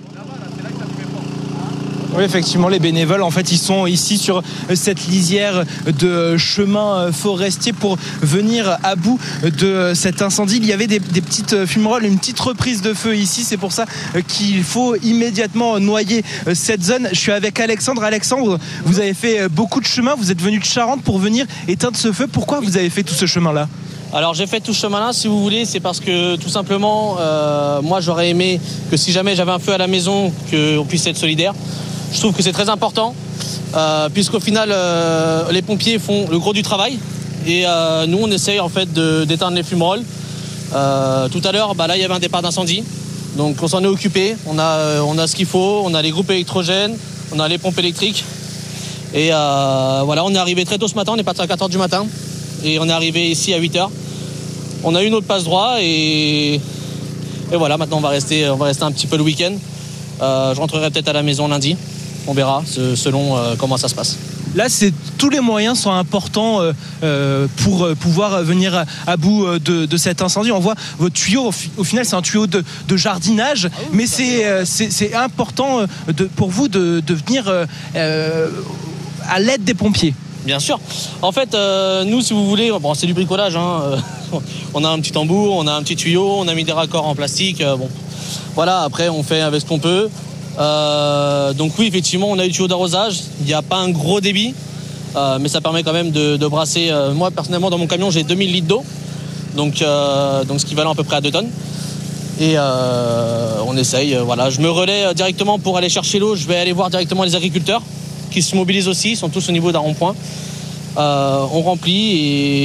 Oui, effectivement, les bénévoles, en fait, ils sont ici sur cette lisière de chemin forestier pour venir à bout de cet incendie. Il y avait des, des petites fumerolles, une petite reprise de feu ici. C'est pour ça qu'il faut immédiatement noyer cette zone. Je suis avec Alexandre. Alexandre, vous avez fait beaucoup de chemin. Vous êtes venu de Charente pour venir éteindre ce feu. Pourquoi vous avez fait tout ce chemin-là ? Alors j'ai fait tout ce chemin-là, si vous voulez, c'est parce que tout simplement, euh, moi j'aurais aimé que si jamais j'avais un feu à la maison, qu'on puisse être solidaire. Je trouve que c'est très important, euh, puisqu'au final, euh, les pompiers font le gros du travail. Et euh, nous, on essaye en fait de, d'éteindre les fumerolles. Euh, tout à l'heure, bah, là, il y avait un départ d'incendie. Donc on s'en est occupé. On a, euh, on a ce qu'il faut. On a les groupes électrogènes. On a les pompes électriques. Et euh, voilà, on est arrivé très tôt ce matin. On est parti à quatre heures du matin. Et on est arrivé ici à huit heures. On a eu notre passe droit. Et, et voilà, maintenant, on va rester, on va rester un petit peu le week-end. Euh, je rentrerai peut-être à la maison lundi. On verra selon euh, comment ça se passe. Là, c'est, tous les moyens sont importants euh, pour pouvoir venir à, à bout de, de cet incendie. On voit votre tuyau, au, au final, c'est un tuyau de, de jardinage, ah oui, mais c'est, c'est, c'est important de, pour vous de, de venir euh, à l'aide des pompiers. Bien sûr. En fait, euh, nous, si vous voulez, bon, c'est du bricolage. Hein, on a un petit tambour, on a un petit tuyau, on a mis des raccords en plastique. Euh, bon, voilà. Après, on fait avec ce qu'on peut. Euh, donc oui, effectivement, on a eu le tuyau d'arrosage. Il n'y a pas un gros débit, euh, mais ça permet quand même de, de brasser. Euh, moi, personnellement, dans mon camion, j'ai deux mille litres d'eau. donc, euh, donc ce qui valait à peu près à deux tonnes. Et euh, on essaye, euh, voilà. Je me relais directement pour aller chercher l'eau. Je vais aller voir directement les agriculteurs qui se mobilisent aussi. Ils sont tous au niveau d'un rond-point. Euh, on remplit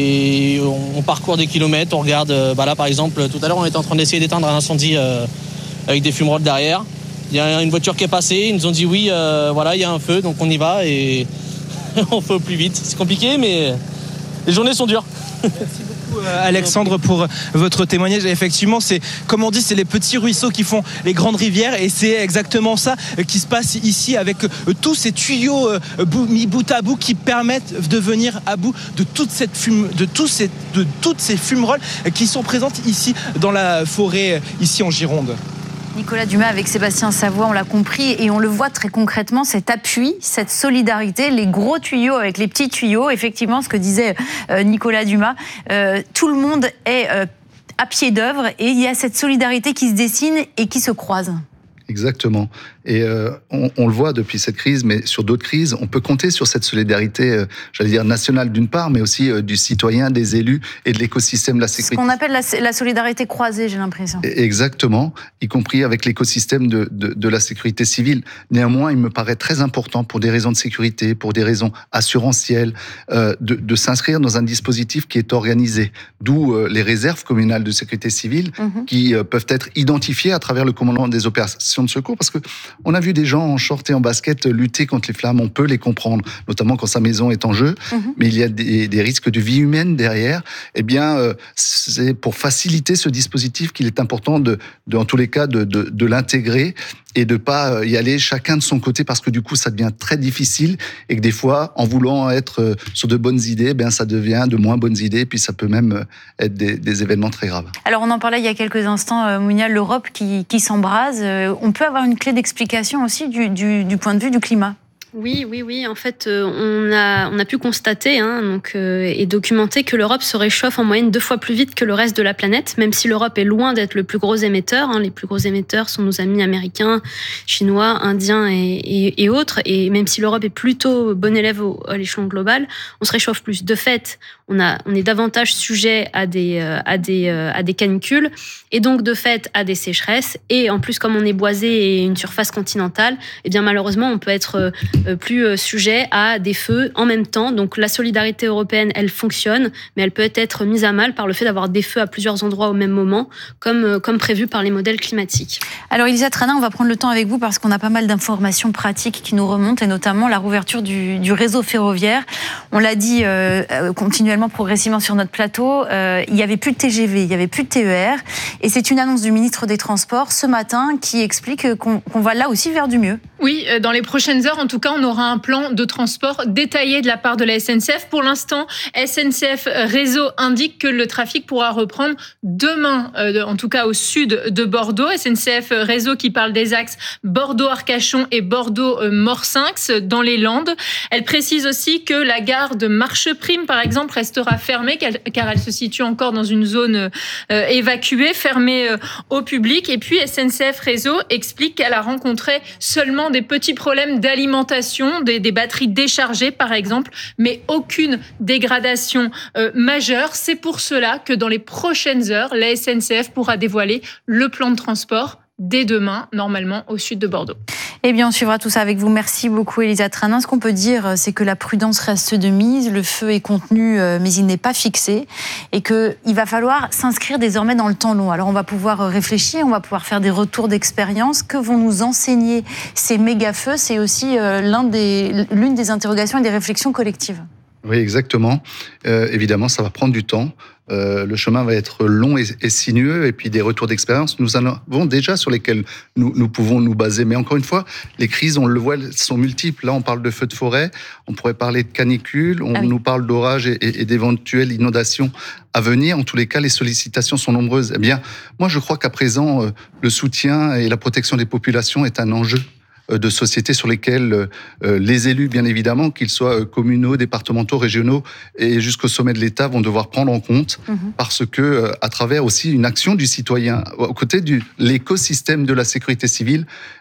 et on, on parcourt des kilomètres. On regarde, euh, bah là par exemple, tout à l'heure on était en train d'essayer d'éteindre un incendie euh, avec des fumerolles derrière. Il y a une voiture qui est passée. Ils nous ont dit oui, euh, voilà, il y a un feu, donc on y va et on fait au plus vite. C'est compliqué, mais les journées sont dures. Merci beaucoup Alexandre pour votre témoignage. Et effectivement, c'est comme on dit, c'est les petits ruisseaux qui font les grandes rivières, et c'est exactement ça qui se passe ici avec tous ces tuyaux mis bout à bout qui permettent de venir à bout de toute cette fume, de, tous ces, de toutes ces fumerolles qui sont présentes ici dans la forêt, ici en Gironde. Nicolas Dumas avec Sébastien Savoie, on l'a compris et on le voit très concrètement, cet appui, cette solidarité, les gros tuyaux avec les petits tuyaux, effectivement ce que disait Nicolas Dumas, euh, tout le monde est euh, à pied d'œuvre et il y a cette solidarité qui se dessine et qui se croise. Exactement. Et euh, on, on le voit depuis cette crise, mais sur d'autres crises, on peut compter sur cette solidarité, euh, j'allais dire nationale d'une part, mais aussi euh, du citoyen, des élus et de l'écosystème de la sécurité. Ce qu'on appelle la, la solidarité croisée, j'ai l'impression. Exactement, y compris avec l'écosystème de, de, de la sécurité civile. Néanmoins, il me paraît très important, pour des raisons de sécurité, pour des raisons assurantielles, euh, de, de s'inscrire dans un dispositif qui est organisé. D'où euh, les réserves communales de sécurité civile, mmh. qui euh, peuvent être identifiées à travers le commandement des opérations de secours, parce que on a vu des gens en short et en basket lutter contre les flammes, on peut les comprendre, notamment quand sa maison est en jeu, mmh. mais il y a des, des risques de vie humaine derrière. Eh bien, euh, c'est pour faciliter ce dispositif qu'il est important de, de en tous les cas, de, de, de l'intégrer et de pas y aller chacun de son côté, parce que du coup, ça devient très difficile et que des fois, en voulant être sur de bonnes idées, ben ça devient de moins bonnes idées, et puis ça peut même être des, des événements très graves. Alors, on en parlait il y a quelques instants, Mounia, l'Europe qui, qui s'embrase. On peut avoir une clé d'explication aussi du, du, du point de vue du climat? Oui, oui, oui. En fait, euh, on a on a pu constater hein, donc euh, et documenter que l'Europe se réchauffe en moyenne deux fois plus vite que le reste de la planète, même si l'Europe est loin d'être le plus gros émetteur. Hein, les plus gros émetteurs sont nos amis américains, chinois, indiens et, et, et autres. Et même si l'Europe est plutôt bon élève au, à l'échelon global, on se réchauffe plus. De fait, on a on est davantage sujet à des euh, à des euh, à des canicules et donc de fait à des sécheresses. Et en plus, comme on est boisé et une surface continentale, eh bien malheureusement, on peut être euh, plus sujet à des feux en même temps. Donc la solidarité européenne, elle fonctionne, mais elle peut être mise à mal par le fait d'avoir des feux à plusieurs endroits au même moment, comme, comme prévu par les modèles climatiques. Alors Elisa Trana, on va prendre le temps avec vous parce qu'on a pas mal d'informations pratiques qui nous remontent, et notamment la rouverture du, du réseau ferroviaire. On l'a dit euh, continuellement, progressivement sur notre plateau, euh, il n'y avait plus de T G V, il n'y avait plus de T E R, et c'est une annonce du ministre des Transports ce matin qui explique qu'on, qu'on va là aussi vers du mieux. Oui, dans les prochaines heures, en tout cas, on aura un plan de transport détaillé de la part de la S N C F. Pour l'instant, S N C F Réseau indique que le trafic pourra reprendre demain, euh, en tout cas au sud de Bordeaux. S N C F Réseau qui parle des axes Bordeaux-Arcachon et Bordeaux-Morsinx dans les Landes. Elle précise aussi que la gare de Marcheprime, par exemple, restera fermée car elle se situe encore dans une zone euh, évacuée, fermée euh, au public. Et puis S N C F Réseau explique qu'elle a rencontré seulement des petits problèmes d'alimentation, des, des batteries déchargées par exemple, mais aucune dégradation euh, majeure. C'est pour cela que dans les prochaines heures, la S N C F pourra dévoiler le plan de transport dès demain, normalement au sud de Bordeaux. Eh bien, on suivra tout ça avec vous. Merci beaucoup, Elisa Tranin. Ce qu'on peut dire, c'est que la prudence reste de mise. Le feu est contenu, mais il n'est pas fixé. Et qu'il va falloir s'inscrire désormais dans le temps long. Alors, on va pouvoir réfléchir, on va pouvoir faire des retours d'expérience. Que vont nous enseigner ces méga-feux? C'est aussi l'un des, l'une des interrogations et des réflexions collectives. Oui, exactement. Euh, évidemment, ça va prendre du temps. Euh, le chemin va être long et, et sinueux, et puis des retours d'expérience, nous en avons déjà sur lesquels nous, nous pouvons nous baser. Mais encore une fois, les crises, on le voit, elles sont multiples. Là, on parle de feux de forêt, on pourrait parler de canicules, on ah oui. nous parle d'orages et, et, et d'éventuelles inondations à venir. En tous les cas, les sollicitations sont nombreuses. Eh bien, moi, je crois qu'à présent, euh, le soutien et la protection des populations est un enjeu de sociétés sur lesquelles euh, les élus, bien évidemment, qu'ils soient communaux, départementaux, régionaux et jusqu'au sommet de l'État, vont devoir prendre en compte mmh. parce que, euh, à travers aussi une action du citoyen, aux côtés de l'écosystème de la sécurité civile,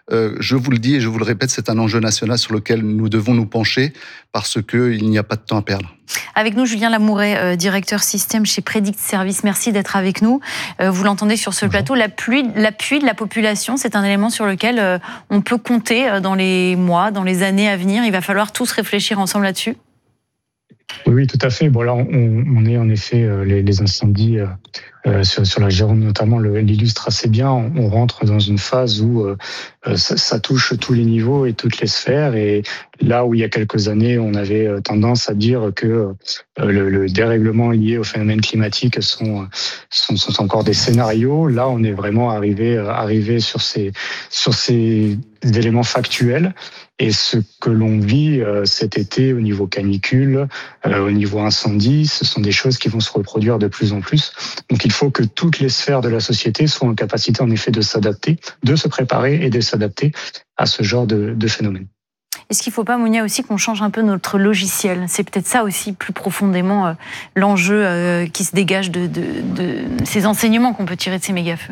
euh, je vous le dis et je vous le répète, c'est un enjeu national sur lequel nous devons nous pencher parce qu'il n'y a pas de temps à perdre. Avec nous, Julien Lamouret, euh, directeur système chez Predict Service. Merci d'être avec nous. Euh, vous l'entendez sur ce plateau, l'appui, l'appui de la population, c'est un élément sur lequel euh, on peut compter dans les mois, dans les années à venir. Il va falloir tous réfléchir ensemble là-dessus. Oui, oui, tout à fait. Bon, là, on, on est en effet euh, les, les incendies euh, sur, sur la Gironde, notamment, le, l'illustre assez bien. On, on rentre dans une phase où euh, ça, ça touche tous les niveaux et toutes les sphères. Et là où il y a quelques années, on avait tendance à dire que euh, le, le dérèglement lié au phénomène climatique sont, sont, sont encore des scénarios. Là, on est vraiment arrivé, arrivé sur ces, sur ces éléments factuels. Et ce que l'on vit euh, cet été au niveau canicule, euh, au niveau incendie, ce sont des choses qui vont se reproduire de plus en plus. Donc il faut que toutes les sphères de la société soient en capacité en effet de s'adapter, de se préparer et de s'adapter à ce genre de, de phénomène. Est-ce qu'il ne faut pas, Mounia, aussi qu'on change un peu notre logiciel ? C'est peut-être ça aussi, plus profondément, euh, l'enjeu euh, qui se dégage de, de, de ces enseignements qu'on peut tirer de ces méga-feux.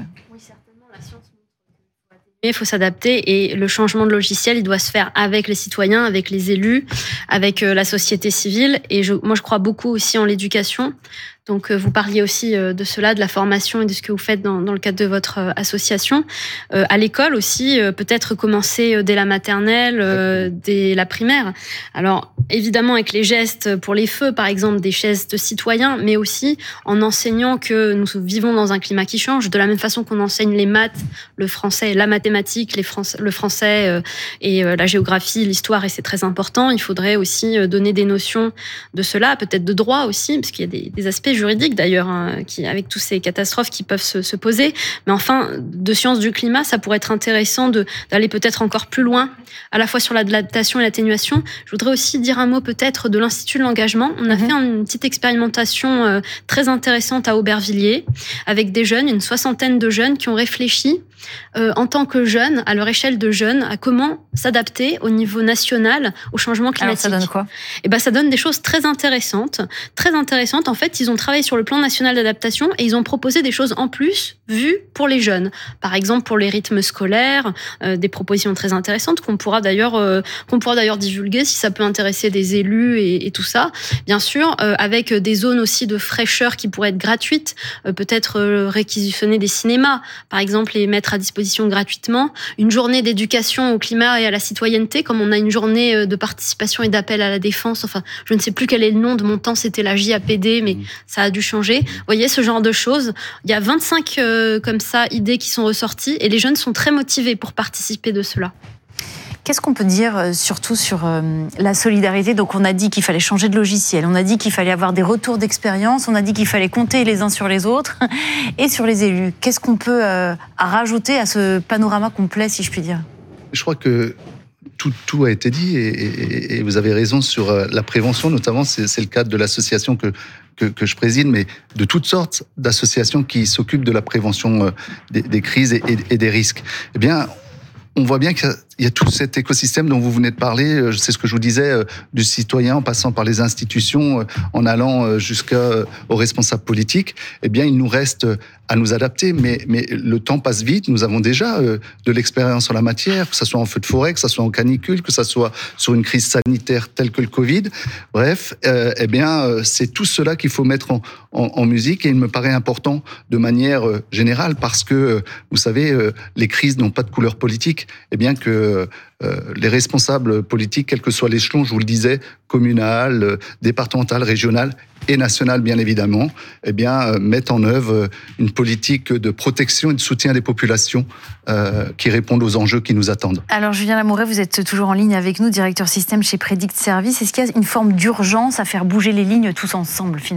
Il faut s'adapter et le changement de logiciel, il doit se faire avec les citoyens, avec les élus, avec la société civile. Et je, moi, je crois beaucoup aussi en l'éducation. Donc, vous parliez aussi de cela, de la formation et de ce que vous faites dans, dans le cadre de votre association. Euh, à l'école aussi, peut-être commencer dès la maternelle, euh, dès la primaire. Alors, évidemment, avec les gestes pour les feux, par exemple, des gestes citoyens, mais aussi en enseignant que nous vivons dans un climat qui change. De la même façon qu'on enseigne les maths, le français, la mathématique, les Français, le français euh, et euh, la géographie, l'histoire, et c'est très important. Il faudrait aussi donner des notions de cela, peut-être de droit aussi, parce qu'il y a des, des aspects juridiques d'ailleurs, hein, qui, avec toutes ces catastrophes qui peuvent se, se poser. Mais enfin, de sciences du climat, ça pourrait être intéressant de, d'aller peut-être encore plus loin, à la fois sur l'adaptation et l'atténuation. Je voudrais aussi dire un mot peut-être de l'Institut de l'engagement. On a mmh. fait une petite expérimentation euh, très intéressante à Aubervilliers, avec des jeunes, une soixantaine de jeunes qui ont réfléchi euh, en tant que jeunes, à leur échelle de jeunes, à comment s'adapter au niveau national au changement climatique. Alors ça donne quoi ? Et ben, ça donne des choses très intéressantes. Très intéressantes. En fait, ils ont travaillé sur le plan national d'adaptation et ils ont proposé des choses en plus vues pour les jeunes. Par exemple, pour les rythmes scolaires, euh, des propositions très intéressantes qu'on pourra d'ailleurs euh, qu'on pourra d'ailleurs divulguer si ça peut intéresser des élus et, et tout ça. Bien sûr, euh, avec des zones aussi de fraîcheur qui pourraient être gratuites, euh, peut-être euh, réquisitionner des cinémas, par exemple, et mettre à disposition gratuitement une journée d'éducation au climat et à la citoyenneté, comme on a une journée de participation et d'appel à la défense. Enfin, je ne sais plus quel est le nom, de mon temps c'était la J A P D, mais ça a dû changer. Vous voyez, ce genre de choses. Il y a vingt-cinq euh, comme ça idées qui sont ressorties et les jeunes sont très motivés pour participer de cela. Qu'est-ce qu'on peut dire surtout sur la solidarité ? Donc on a dit qu'il fallait changer de logiciel, on a dit qu'il fallait avoir des retours d'expérience, on a dit qu'il fallait compter les uns sur les autres et sur les élus. Qu'est-ce qu'on peut euh, rajouter à ce panorama complet, si je puis dire ? Je crois que tout, tout a été dit et, et, et vous avez raison sur la prévention, notamment c'est, c'est le cadre de l'association que, que, que je préside, mais de toutes sortes d'associations qui s'occupent de la prévention des, des crises et, et, et des risques. Eh bien, on voit bien qu'il y a, il y a tout cet écosystème dont vous venez de parler. C'est ce que je vous disais, du citoyen en passant par les institutions, en allant jusqu'aux responsables politiques. Eh bien, il nous reste à nous adapter, mais, mais le temps passe vite. Nous avons déjà de l'expérience en la matière, que ce soit en feu de forêt, que ce soit en canicule, que ce soit sur une crise sanitaire telle que le Covid. Bref, euh, eh bien, c'est tout cela qu'il faut mettre en, en, en musique et il me paraît important de manière générale parce que, vous savez, les crises n'ont pas de couleur politique. Eh bien que Euh, les responsables politiques, quel que soit l'échelon, je vous le disais, communal, euh, départemental, régional et national bien évidemment, eh bien, euh, mettent en œuvre une politique de protection et de soutien des populations euh, qui répondent aux enjeux qui nous attendent. Alors Julien Lamouret, vous êtes toujours en ligne avec nous, directeur système chez Predict Service. Est-ce qu'il y a une forme d'urgence à faire bouger les lignes tous ensemble finalement ?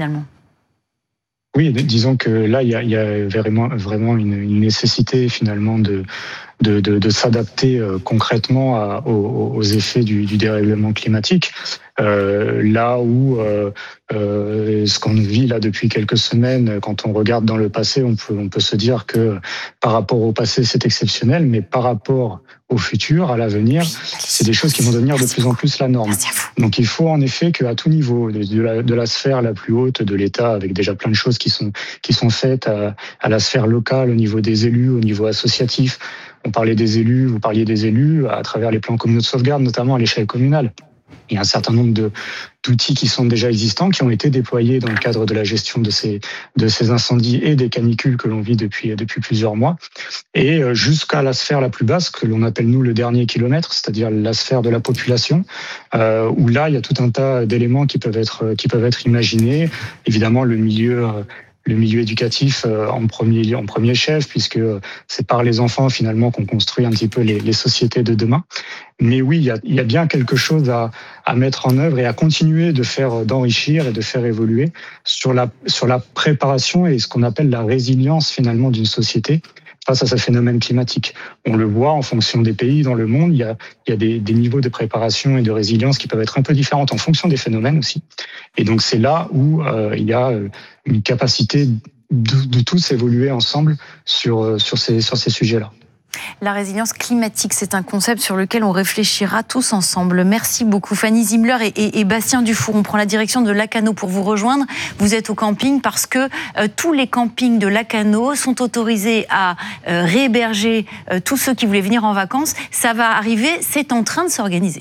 Oui, disons que là, il y a, il y a vraiment, vraiment une, une nécessité finalement de, de, de, de s'adapter euh, concrètement à, aux, aux effets du, du dérèglement climatique. Euh, là où euh, euh, ce qu'on vit là depuis quelques semaines, quand on regarde dans le passé, on peut, on peut se dire que par rapport au passé, c'est exceptionnel, mais par rapport au futur, à l'avenir, c'est des choses qui vont devenir de plus en plus la norme. Donc il faut en effet qu'à tout niveau, de la, de la sphère la plus haute de l'État, avec déjà plein de choses qui sont, qui sont faites, à, à la sphère locale, au niveau des élus, au niveau associatif. On parlait des élus, vous parliez des élus, à travers les plans communaux de sauvegarde, notamment à l'échelle communale. Il y a un certain nombre de, d'outils qui sont déjà existants, qui ont été déployés dans le cadre de la gestion de ces, de ces incendies et des canicules que l'on vit depuis, depuis plusieurs mois. Et jusqu'à la sphère la plus basse, que l'on appelle nous le dernier kilomètre, c'est-à-dire la sphère de la population, euh, où là, il y a tout un tas d'éléments qui peuvent être, qui peuvent être imaginés. Évidemment, le milieu... Euh, le milieu éducatif en premier, en premier chef, puisque c'est par les enfants finalement qu'on construit un petit peu les, les sociétés de demain. Mais oui, il y a, il y a bien quelque chose à, à mettre en œuvre et à continuer de faire, d'enrichir et de faire évoluer sur la, sur la préparation et ce qu'on appelle la résilience finalement d'une société face à ce phénomène climatique. On le voit en fonction des pays dans le monde, il y a, il y a des, des niveaux de préparation et de résilience qui peuvent être un peu différents en fonction des phénomènes aussi. Et donc c'est là où euh, il y a une capacité de, de tous évoluer ensemble sur, sur ces, sur ces sujets-là. La résilience climatique, c'est un concept sur lequel on réfléchira tous ensemble. Merci beaucoup Fanny Zimmler et, et, et Bastien Dufour. On prend la direction de Lacanau pour vous rejoindre. Vous êtes au camping parce que euh, tous les campings de Lacanau sont autorisés à euh, réhéberger euh, tous ceux qui voulaient venir en vacances. Ça va arriver, c'est en train de s'organiser.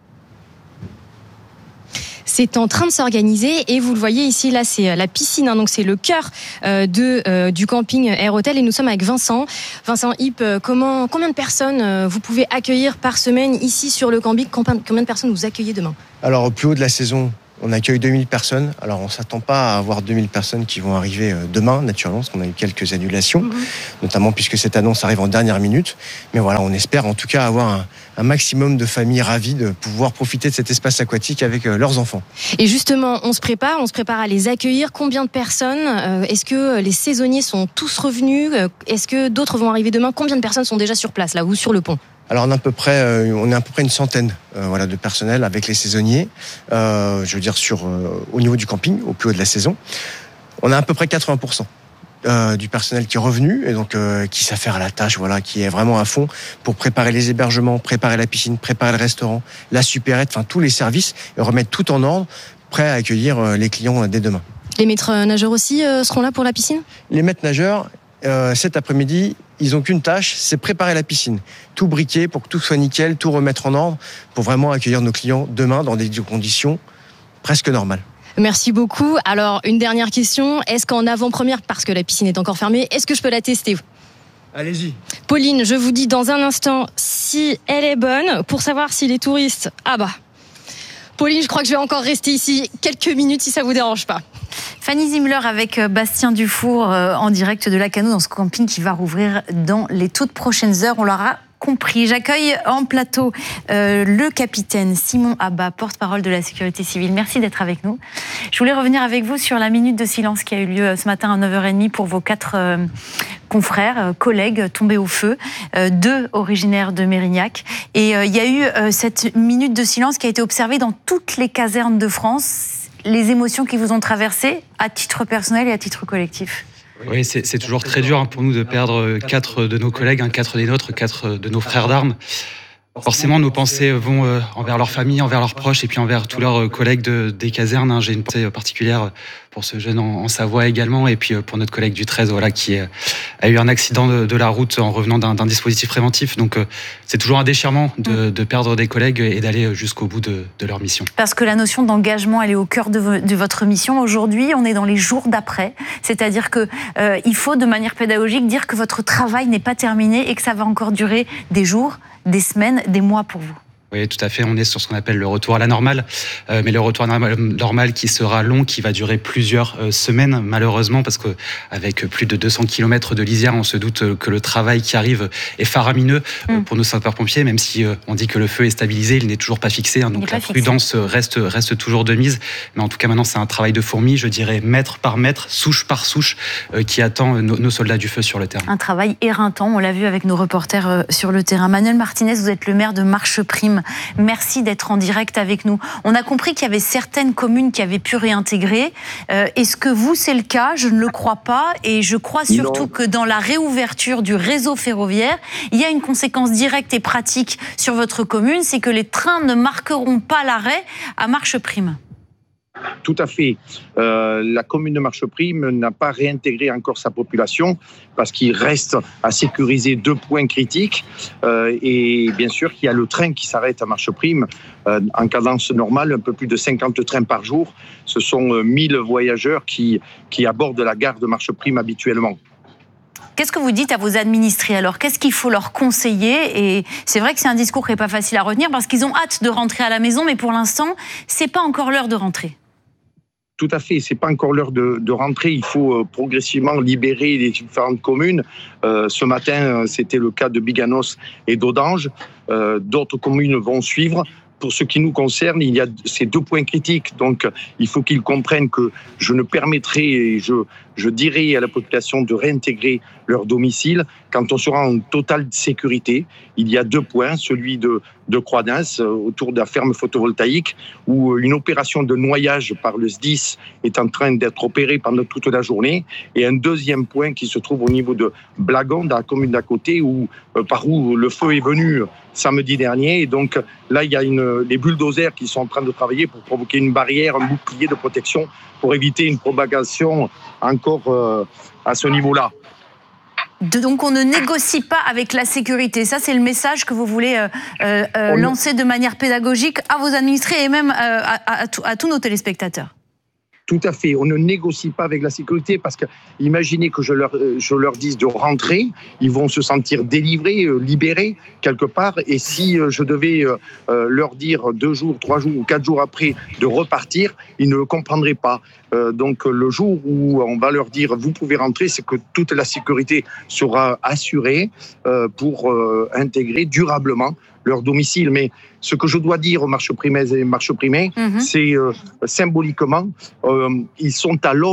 C'est en train de s'organiser et vous le voyez ici, là c'est la piscine, hein, donc c'est le cœur euh, de, euh, du camping Air Hotel et nous sommes avec Vincent. Vincent Hipp, euh, comment, combien de personnes euh, vous pouvez accueillir par semaine ici sur le camping? Combien, combien de personnes vous accueillez demain? Alors au plus haut de la saison, on accueille deux mille personnes. Alors on ne s'attend pas à avoir deux mille personnes qui vont arriver demain, naturellement, parce qu'on a eu quelques annulations, mmh. notamment puisque cette annonce arrive en dernière minute. Mais voilà, on espère en tout cas avoir un, un maximum de familles ravies de pouvoir profiter de cet espace aquatique avec leurs enfants. Et justement, on se prépare, on se prépare à les accueillir. Combien de personnes? Est-ce que les saisonniers sont tous revenus? Est-ce que d'autres vont arriver demain? Combien de personnes sont déjà sur place, là, ou sur le pont? Alors on est à peu près, euh, on est à peu près une centaine, euh, voilà, de personnel avec les saisonniers. Euh, je veux dire sur, euh, au niveau du camping, au plus haut de la saison, on a à peu près quatre-vingts pour cent euh, du personnel qui est revenu et donc euh, qui s'affaire à la tâche, voilà, qui est vraiment à fond pour préparer les hébergements, préparer la piscine, préparer le restaurant, la supérette, enfin tous les services et remettre tout en ordre, prêt à accueillir euh, les clients euh, dès demain. Les maîtres nageurs aussi euh, seront là pour la piscine? Les maîtres nageurs, euh, cet après-midi, ils n'ont qu'une tâche, c'est préparer la piscine. Tout briquer pour que tout soit nickel, tout remettre en ordre, pour vraiment accueillir nos clients demain dans des conditions presque normales. Merci beaucoup. Alors, une dernière question. Est-ce qu'en avant-première, parce que la piscine est encore fermée, est-ce que je peux la tester? Allez-y. Pauline, je vous dis dans un instant si elle est bonne, pour savoir si les touristes... Ah bah... Pauline, je crois que je vais encore rester ici quelques minutes si ça vous dérange pas. Fanny Zimmler avec Bastien Dufour en direct de Lacanau dans ce camping qui va rouvrir dans les toutes prochaines heures. On l'aura compris. J'accueille en plateau euh, le capitaine Simon Abba, porte-parole de la sécurité civile. Merci d'être avec nous. Je voulais revenir avec vous sur la minute de silence qui a eu lieu ce matin à neuf heures trente pour vos quatre euh, confrères, euh, collègues tombés au feu, euh, deux originaires de Mérignac. Et euh, il y a eu euh, cette minute de silence qui a été observée dans toutes les casernes de France. Les émotions qui vous ont traversées à titre personnel et à titre collectif? Oui, c'est, c'est toujours très dur pour nous de perdre quatre de nos collègues, hein, quatre des nôtres, quatre de nos frères d'armes. Forcément, nos pensées vont euh, envers leur famille, envers leurs proches et puis envers tous leurs collègues de, des casernes. Hein. J'ai une pensée particulière pour ce jeune en, en Savoie également et puis pour notre collègue du treize voilà, qui euh, a eu un accident de, de la route en revenant d'un, d'un dispositif préventif. Donc euh, c'est toujours un déchirement de, de perdre des collègues et d'aller jusqu'au bout de, de leur mission. Parce que la notion d'engagement, elle est au cœur de, vo- de votre mission. Aujourd'hui, on est dans les jours d'après. C'est-à-dire qu'il euh, faut, de manière pédagogique, dire que votre travail n'est pas terminé et que ça va encore durer des jours, des semaines, des mois pour vous. Oui, tout à fait. On est sur ce qu'on appelle le retour à la normale, euh, mais le retour à la normale qui sera long, qui va durer plusieurs euh, semaines, malheureusement, parce que avec plus de deux cents kilomètres de lisière, on se doute que le travail qui arrive est faramineux euh, mmh. pour nos sapeurs-pompiers, même si euh, on dit que le feu est stabilisé, il n'est toujours pas fixé, hein, donc la prudence reste reste toujours de mise. Mais en tout cas, maintenant, c'est un travail de fourmi, je dirais mètre par mètre, souche par souche, euh, qui attend nos, nos soldats du feu sur le terrain. Un travail éreintant, on l'a vu avec nos reporters euh, sur le terrain. Manuel Martinez, vous êtes le maire de Marcheprime. Prime. Merci d'être en direct avec nous. On a compris qu'il y avait certaines communes qui avaient pu réintégrer. Euh, est-ce que vous, c'est le cas? Je ne le crois pas. Et je crois surtout non. que dans la réouverture du réseau ferroviaire, il y a une conséquence directe et pratique sur votre commune, c'est que les trains ne marqueront pas l'arrêt à marche prime. Tout à fait. Euh, la commune de Marcheprime n'a pas réintégré encore sa population parce qu'il reste à sécuriser deux points critiques. Euh, et bien sûr qu'il y a le train qui s'arrête à Marcheprime euh, en cadence normale, un peu plus de cinquante trains par jour. Ce sont euh, mille voyageurs qui, qui abordent la gare de Marcheprime habituellement. Qu'est-ce que vous dites à vos administrés alors? Qu'est-ce qu'il faut leur conseiller? Et c'est vrai que c'est un discours qui n'est pas facile à retenir parce qu'ils ont hâte de rentrer à la maison, mais pour l'instant, c'est pas encore l'heure de rentrer. Tout à fait, c'est pas encore l'heure de, de rentrer. Il faut euh, progressivement libérer les différentes communes. Euh, ce matin, c'était le cas de Biganos et d'Audange. Euh, d'autres communes vont suivre. Pour ce qui nous concerne, il y a ces deux points critiques. Donc, il faut qu'ils comprennent que je ne permettrai, et je, je dirai à la population de réintégrer leur domicile quand on sera en totale sécurité. Il y a deux points, celui de, de Croix-d'Ins, autour de la ferme photovoltaïque, où une opération de noyage par le S D I S est en train d'être opérée pendant toute la journée. Et un deuxième point qui se trouve au niveau de Blagon, dans la commune d'à côté, où, euh, par où le feu est venu samedi dernier. Et donc, là, il y a une, les bulldozers qui sont en train de travailler pour provoquer une barrière, un bouclier de protection pour éviter une propagation encore euh, à ce niveau-là. Donc on ne négocie pas avec la sécurité. Ça, c'est le message que vous voulez euh, euh, lancer de manière pédagogique à vos administrés et même euh, à, à, à tous nos téléspectateurs. Tout à fait. On ne négocie pas avec la sécurité parce que imaginez que je leur, je leur dise de rentrer, ils vont se sentir délivrés, libérés quelque part. Et si je devais leur dire deux jours, trois jours ou quatre jours après de repartir, ils ne le comprendraient pas. Donc le jour où on va leur dire vous pouvez rentrer, c'est que toute la sécurité sera assurée pour intégrer durablement leur domicile. Mais ce que je dois dire aux marcheprimaises et marcheprimais, mmh. c'est euh, symboliquement, euh, ils sont à l'aube